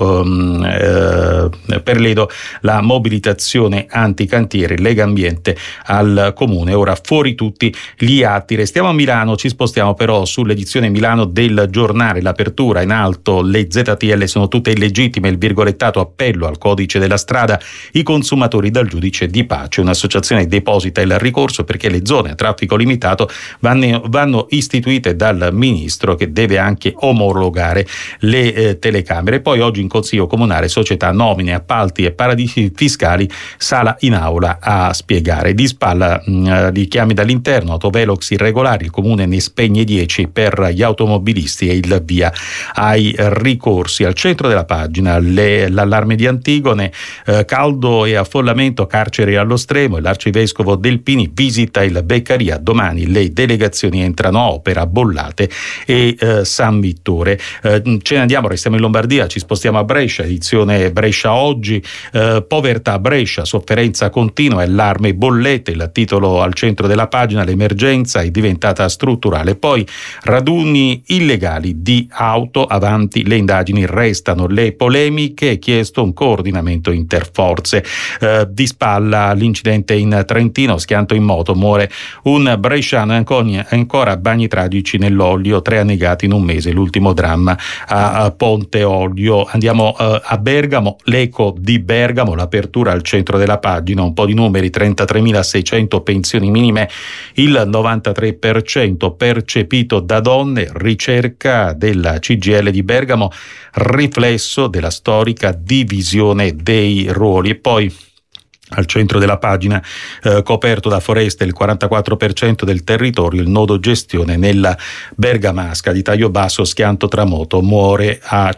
per l'Edo, la mobilitazione anticantieri, Lega Ambiente al Comune. Ora fuori tutti gli atti. Restiamo a Milano, ci spostiamo però sull'edizione Milano del Giornale. L'apertura in alto, le ZTL sono tutte illegittime, il virgolettato appello al codice della strada, i consumatori dal giudice di pace. Un'associazione deposita il ricorso perché le zone a traffico limitato vanno istituite dal ministro, che deve anche omologare le telecamere. Poi oggi in Consiglio Comunale società, nomine, appalti e paradisi fiscali, sala in aula a spiegare. Di spalla richiami dall'interno, autovelox irregolari, il Comune ne spegne 10 per gli automobilisti e il via ai ricorsi. Al centro della pagina l'allarme di Antigone, caldo e affollamento, carcere allo stremo, e l'arcivescovo Delpini visita il Beccaria. Domani le delegazioni entrano a opera, Bollate e San Vittore. Ce ne andiamo, restiamo in Lombardia, ci spostiamo a Brescia, edizione Brescia oggi, povertà a Brescia, sofferenza continua, allarme bollette, il titolo al centro della pagina, l'emergenza è diventata strutturale. Poi raduni illegali di auto, avanti le indagini, restano le polemiche, chiesto un coordinamento interforze. Di spalla l'incidente in Trentino, schianto in moto, muore un bresciano e ancora bagni tragici nell'Oglio, 3 annegati in un mese, l'ultimo dramma a Ponte Olio. Andiamo a Bergamo, l'eco di Bergamo, l'apertura al centro della pagina, un po' di numeri, 33.600 pensioni minime, il 93% percepito da donne, ricerca della CGIL di Bergamo, riflesso della storica divisione dei ruoli. E poi al centro della pagina, coperto da foreste il 44% del territorio, il nodo gestione nella Bergamasca, di taglio basso, schianto tramoto, muore a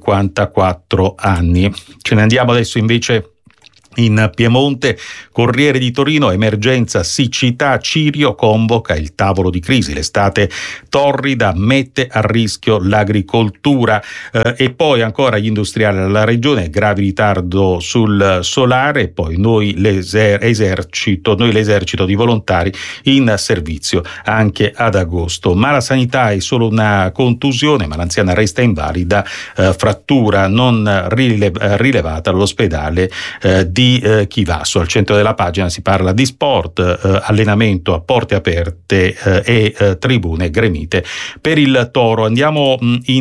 54 anni. Ce ne andiamo adesso invece in Piemonte, Corriere di Torino, emergenza siccità, Cirio convoca il tavolo di crisi, l'estate torrida mette a rischio l'agricoltura. E poi ancora gli industriali della regione, gravi ritardo sul solare, e poi noi l'esercito di volontari in servizio anche ad agosto. Ma la sanità è solo una contusione, ma l'anziana resta invalida, frattura non rilevata all'ospedale di Chivasso. Al centro della pagina si parla di sport, allenamento a porte aperte e tribune gremite per il Toro. Andiamo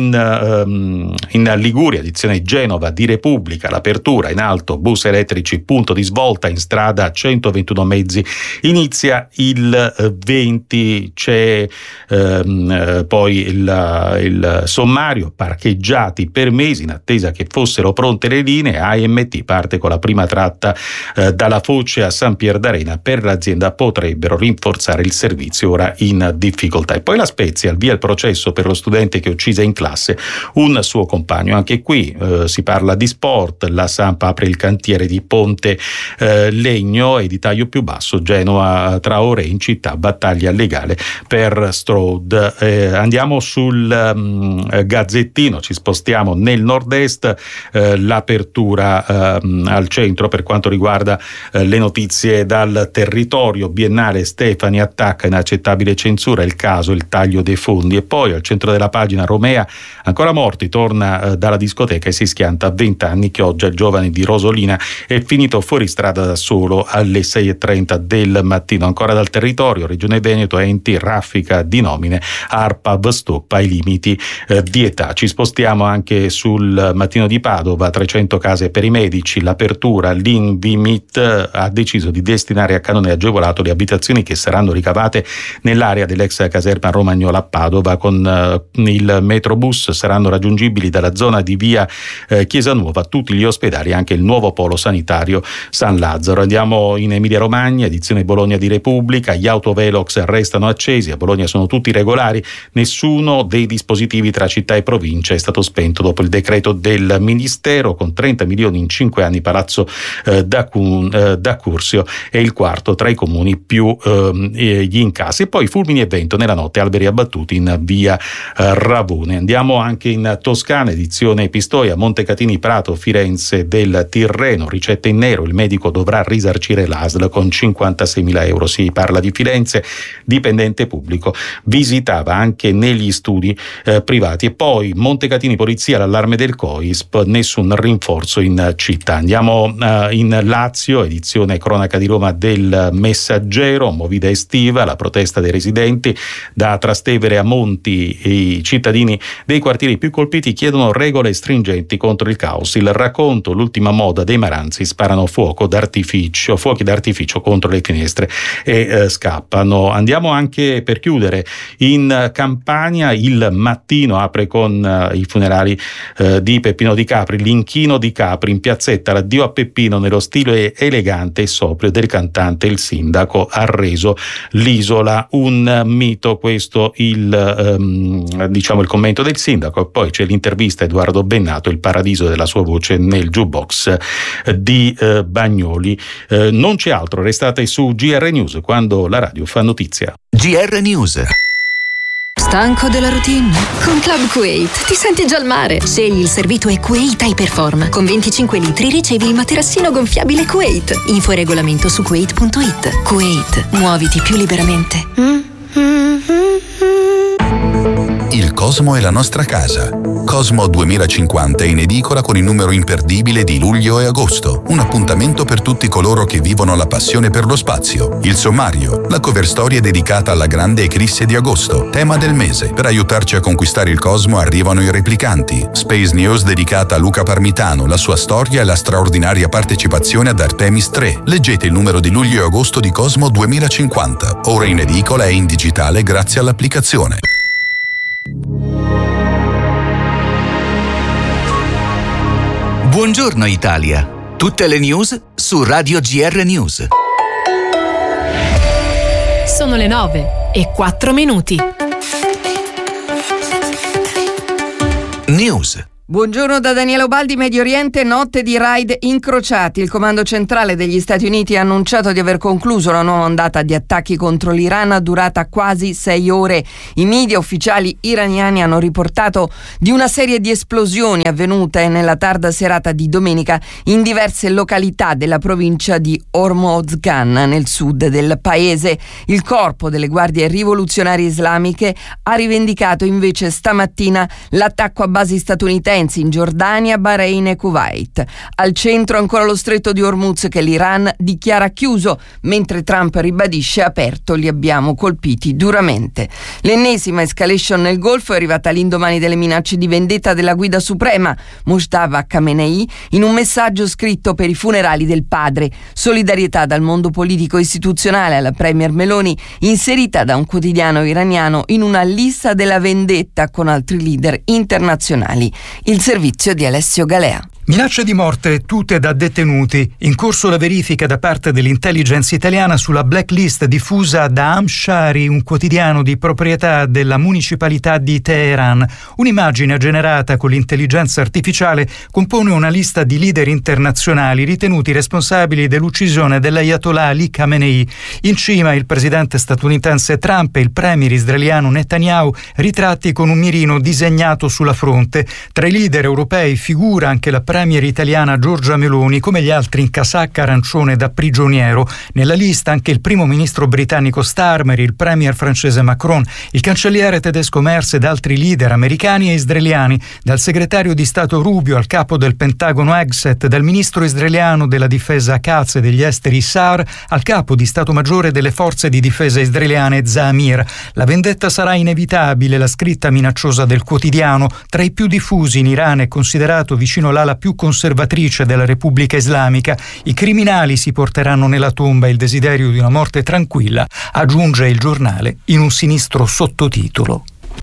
in Liguria, edizione Genova di Repubblica, l'apertura in alto, bus elettrici, punto di svolta in strada, 121 mezzi, inizia il 20, c'è poi il sommario, parcheggiati per mesi in attesa che fossero pronte le linee. AMT parte con la prima tratta dalla Foce a San Pier d'Arena, per l'azienda potrebbero rinforzare il servizio ora in difficoltà. E poi La Spezia, al via il processo per lo studente che uccise in classe un suo compagno. Anche qui si parla di sport, la Sampa apre il cantiere di Ponte Legno, e di taglio più basso Genoa Traoré in città, battaglia legale per Strode. Andiamo sul Gazzettino, ci spostiamo nel nord-est, l'apertura al centro per quanto riguarda le notizie dal territorio. Biennale Stefani attacca inaccettabile censura, il caso il taglio dei fondi. E poi al centro della pagina Romea, ancora morti, torna dalla discoteca e si schianta a 20 anni. Chioggia, il giovane di Rosolina, è finito fuori strada da solo alle 6:30 del mattino. Ancora dal territorio, Regione Veneto, enti raffica di nomine, ARPAB stoppa i limiti di età. Ci spostiamo anche sul Mattino di Padova, 300 case per i medici, l'apertura, l'Invimit ha deciso di destinare a canone agevolato le abitazioni che saranno ricavate nell'area dell'ex caserma Romagnola a Padova. Con il metrobus saranno raggiungibili dalla zona di via Chiesa Nuova tutti gli ospedali, anche il nuovo polo sanitario San Lazzaro. Andiamo in Emilia Romagna, edizione Bologna di Repubblica, gli autovelox restano accesi, a Bologna sono tutti regolari, nessuno dei dispositivi tra città e provincia è stato spento dopo il decreto del Ministero. Con 30 milioni in 5 anni Palazzo da Curzio è il quarto tra i comuni più gli incassi. E poi fulmini e vento nella notte, alberi abbattuti in via Ravone. Andiamo anche in Toscana, edizione Pistoia, Montecatini, Prato, Firenze del Tirreno, ricette in nero, il medico dovrà risarcire l'ASL con 56.000 euro. Si parla di Firenze, dipendente pubblico visitava anche negli studi privati. E poi Montecatini, polizia, l'allarme del COISP, nessun rinforzo in città. Andiamo in Lazio, edizione cronaca di Roma del Messaggero, movida estiva, la protesta dei residenti. Da Trastevere a Monti i cittadini dei quartieri più colpiti chiedono regole stringenti contro il caos. Il racconto, l'ultima moda dei Maranzi, sparano fuochi d'artificio contro le finestre e scappano. Andiamo anche, per chiudere, in Campania. Il Mattino apre con i funerali di Peppino Di Capri, l'inchino di Capri in piazzetta, l'addio a Peppino nello stile elegante e sobrio del cantante. Il sindaco ha reso l'isola un mito. Questo il commento del sindaco. E poi c'è l'intervista a Edoardo Bennato, il paradiso della sua voce nel jukebox di Bagnoli. Non c'è altro, restate su GR News, quando la radio fa notizia. GR News. Stanco della routine? Con Club Kuwait ti senti già al mare. Scegli il servito Kuwait Hyperform. Con 25 litri ricevi il materassino gonfiabile Kuwait. Info e regolamento su kuwait.it. Kuwait, muoviti più liberamente. Il Cosmo è la nostra casa. Cosmo 2050 è in edicola con il numero imperdibile di luglio e agosto. Un appuntamento per tutti coloro che vivono la passione per lo spazio. Il sommario, la cover story è dedicata alla grande eclisse di agosto, tema del mese. Per aiutarci a conquistare il Cosmo arrivano i replicanti. Space News dedicata a Luca Parmitano, la sua storia e la straordinaria partecipazione ad Artemis 3. Leggete il numero di luglio e agosto di Cosmo 2050. Ora in edicola e in digitale grazie all'applicazione. Buongiorno Italia. Tutte le news su Radio GR News. Sono le 9:04. News. Buongiorno da Daniele Obaldi. Medio Oriente, notte di raid incrociati. Il comando centrale degli Stati Uniti ha annunciato di aver concluso la nuova ondata di attacchi contro l'Iran durata quasi 6 ore. I media ufficiali iraniani hanno riportato di una serie di esplosioni avvenute nella tarda serata di domenica in diverse località della provincia di Hormozgan, nel sud del paese. Il corpo delle guardie rivoluzionarie islamiche ha rivendicato invece stamattina l'attacco a basi statunitensi in Giordania, Bahrain e Kuwait. Al centro ancora lo stretto di Hormuz che l'Iran dichiara chiuso, mentre Trump ribadisce aperto, li abbiamo colpiti duramente. L'ennesima escalation nel Golfo è arrivata all'indomani delle minacce di vendetta della guida suprema, Mojtaba Khamenei, in un messaggio scritto per i funerali del padre. Solidarietà dal mondo politico istituzionale alla premier Meloni, inserita da un quotidiano iraniano in una lista della vendetta con altri leader internazionali. Il servizio di Alessio Galea. Minacce di morte tutte da detenuti. In corso la verifica da parte dell'intelligence italiana sulla blacklist diffusa da Amshari, un quotidiano di proprietà della municipalità di Teheran. Un'immagine generata con l'intelligenza artificiale compone una lista di leader internazionali ritenuti responsabili dell'uccisione dell'Ayatollah Ali Khamenei. In cima il presidente statunitense Trump e il premier israeliano Netanyahu, ritratti con un mirino disegnato sulla fronte. Tra i leader europei figura anche la premier italiana Giorgia Meloni, come gli altri in casacca arancione da prigioniero. Nella lista anche il primo ministro britannico Starmer, il premier francese Macron, il cancelliere tedesco Merz ed altri leader americani e israeliani, dal segretario di Stato Rubio al capo del Pentagono Hegseth, dal ministro israeliano della difesa Katz e degli esteri Saar al capo di Stato Maggiore delle forze di difesa israeliane Zamir. La vendetta sarà inevitabile, la scritta minacciosa del quotidiano. Tra i più diffusi in Iran è considerato vicino l'ala più conservatrice della Repubblica Islamica. I criminali si porteranno nella tomba il desiderio di una morte tranquilla, aggiunge il giornale in un sinistro sottotitolo.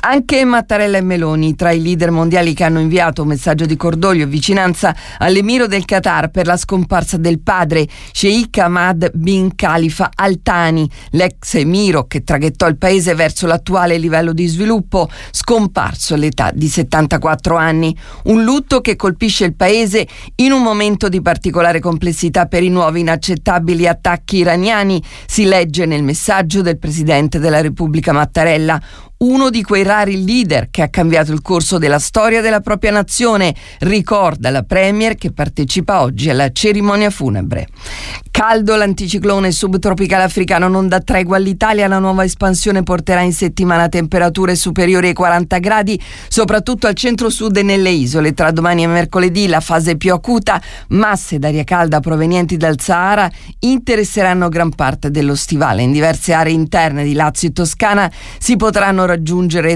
Anche Mattarella e Meloni, tra i leader mondiali che hanno inviato un messaggio di cordoglio e vicinanza all'emiro del Qatar per la scomparsa del padre, Sheikh Hamad bin Khalifa Al Thani, l'ex emiro che traghettò il paese verso l'attuale livello di sviluppo, scomparso all'età di 74 anni. Un lutto che colpisce il paese in un momento di particolare complessità per i nuovi inaccettabili attacchi iraniani, si legge nel messaggio del presidente della Repubblica Mattarella. Uno di quei rari leader che ha cambiato il corso della storia della propria nazione, ricorda la premier che partecipa oggi alla cerimonia funebre. Caldo, l'anticiclone subtropicale africano non dà tregua all'Italia, la nuova espansione porterà in settimana temperature superiori ai 40 gradi, soprattutto al centro-sud e nelle isole. Tra domani e mercoledì la fase più acuta, masse d'aria calda provenienti dal Sahara interesseranno gran parte dello stivale. In diverse aree interne di Lazio e Toscana si potranno raggiungere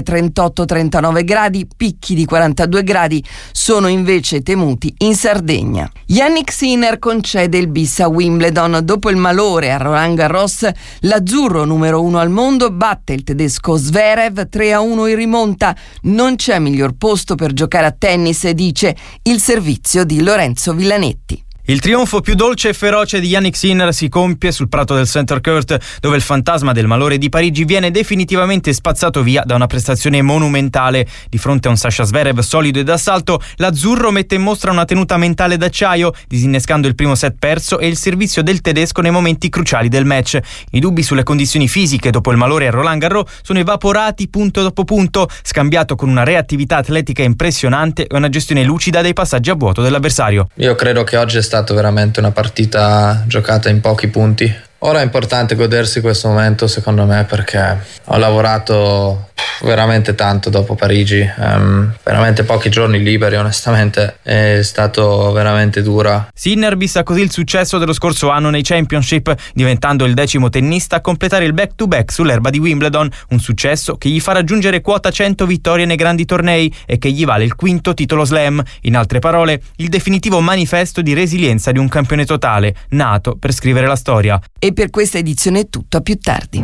38-39 gradi, picchi di 42 gradi sono invece temuti in Sardegna. Yannick Sinner concede il bis a Wimbledon. Dopo il malore a Roland Garros, l'azzurro numero 1 al mondo batte il tedesco Zverev 3-1 in rimonta. Non c'è miglior posto per giocare a tennis, dice il servizio di Lorenzo Villanetti. Il trionfo più dolce e feroce di Yannick Sinner si compie sul prato del Center Court, dove il fantasma del malore di Parigi viene definitivamente spazzato via da una prestazione monumentale. Di fronte a un Sasha Zverev solido e d'assalto, l'azzurro mette in mostra una tenuta mentale d'acciaio, disinnescando il primo set perso e il servizio del tedesco nei momenti cruciali del match. I dubbi sulle condizioni fisiche dopo il malore a Roland Garros sono evaporati punto dopo punto, scambiato con una reattività atletica impressionante e una gestione lucida dei passaggi a vuoto dell'avversario. Io credo che oggi è stata veramente una partita giocata in pochi punti. Ora è importante godersi questo momento, secondo me, perché ho lavorato veramente tanto dopo Parigi, veramente pochi giorni liberi, onestamente è stato veramente dura. Sinner vista così il successo dello scorso anno nei Championship, diventando il 10° tennista a completare il back-to-back sull'erba di Wimbledon, un successo che gli fa raggiungere quota 100 vittorie nei grandi tornei e che gli vale il 5° titolo slam. In altre parole, il definitivo manifesto di resilienza di un campione totale, nato per scrivere la storia. E per questa edizione è tutto, a più tardi.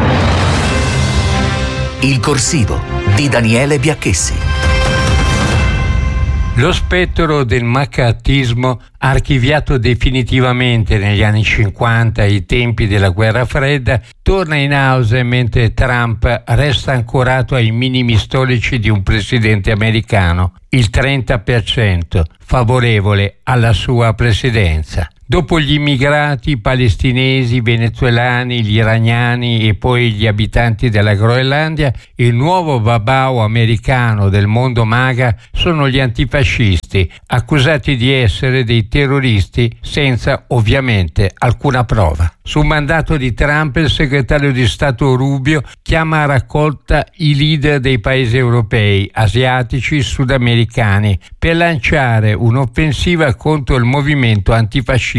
Il corsivo di Daniele Biacchessi. Lo spettro del maccartismo, archiviato definitivamente negli anni 50, ai tempi della guerra fredda, torna in auge mentre Trump resta ancorato ai minimi storici di un presidente americano, il 30% favorevole alla sua presidenza. Dopo gli immigrati palestinesi, i venezuelani, gli iraniani e poi gli abitanti della Groenlandia, il nuovo babau americano del mondo MAGA sono gli antifascisti, accusati di essere dei terroristi senza ovviamente alcuna prova. Su mandato di Trump, il segretario di Stato Rubio chiama a raccolta i leader dei paesi europei, asiatici, sudamericani per lanciare un'offensiva contro il movimento antifascista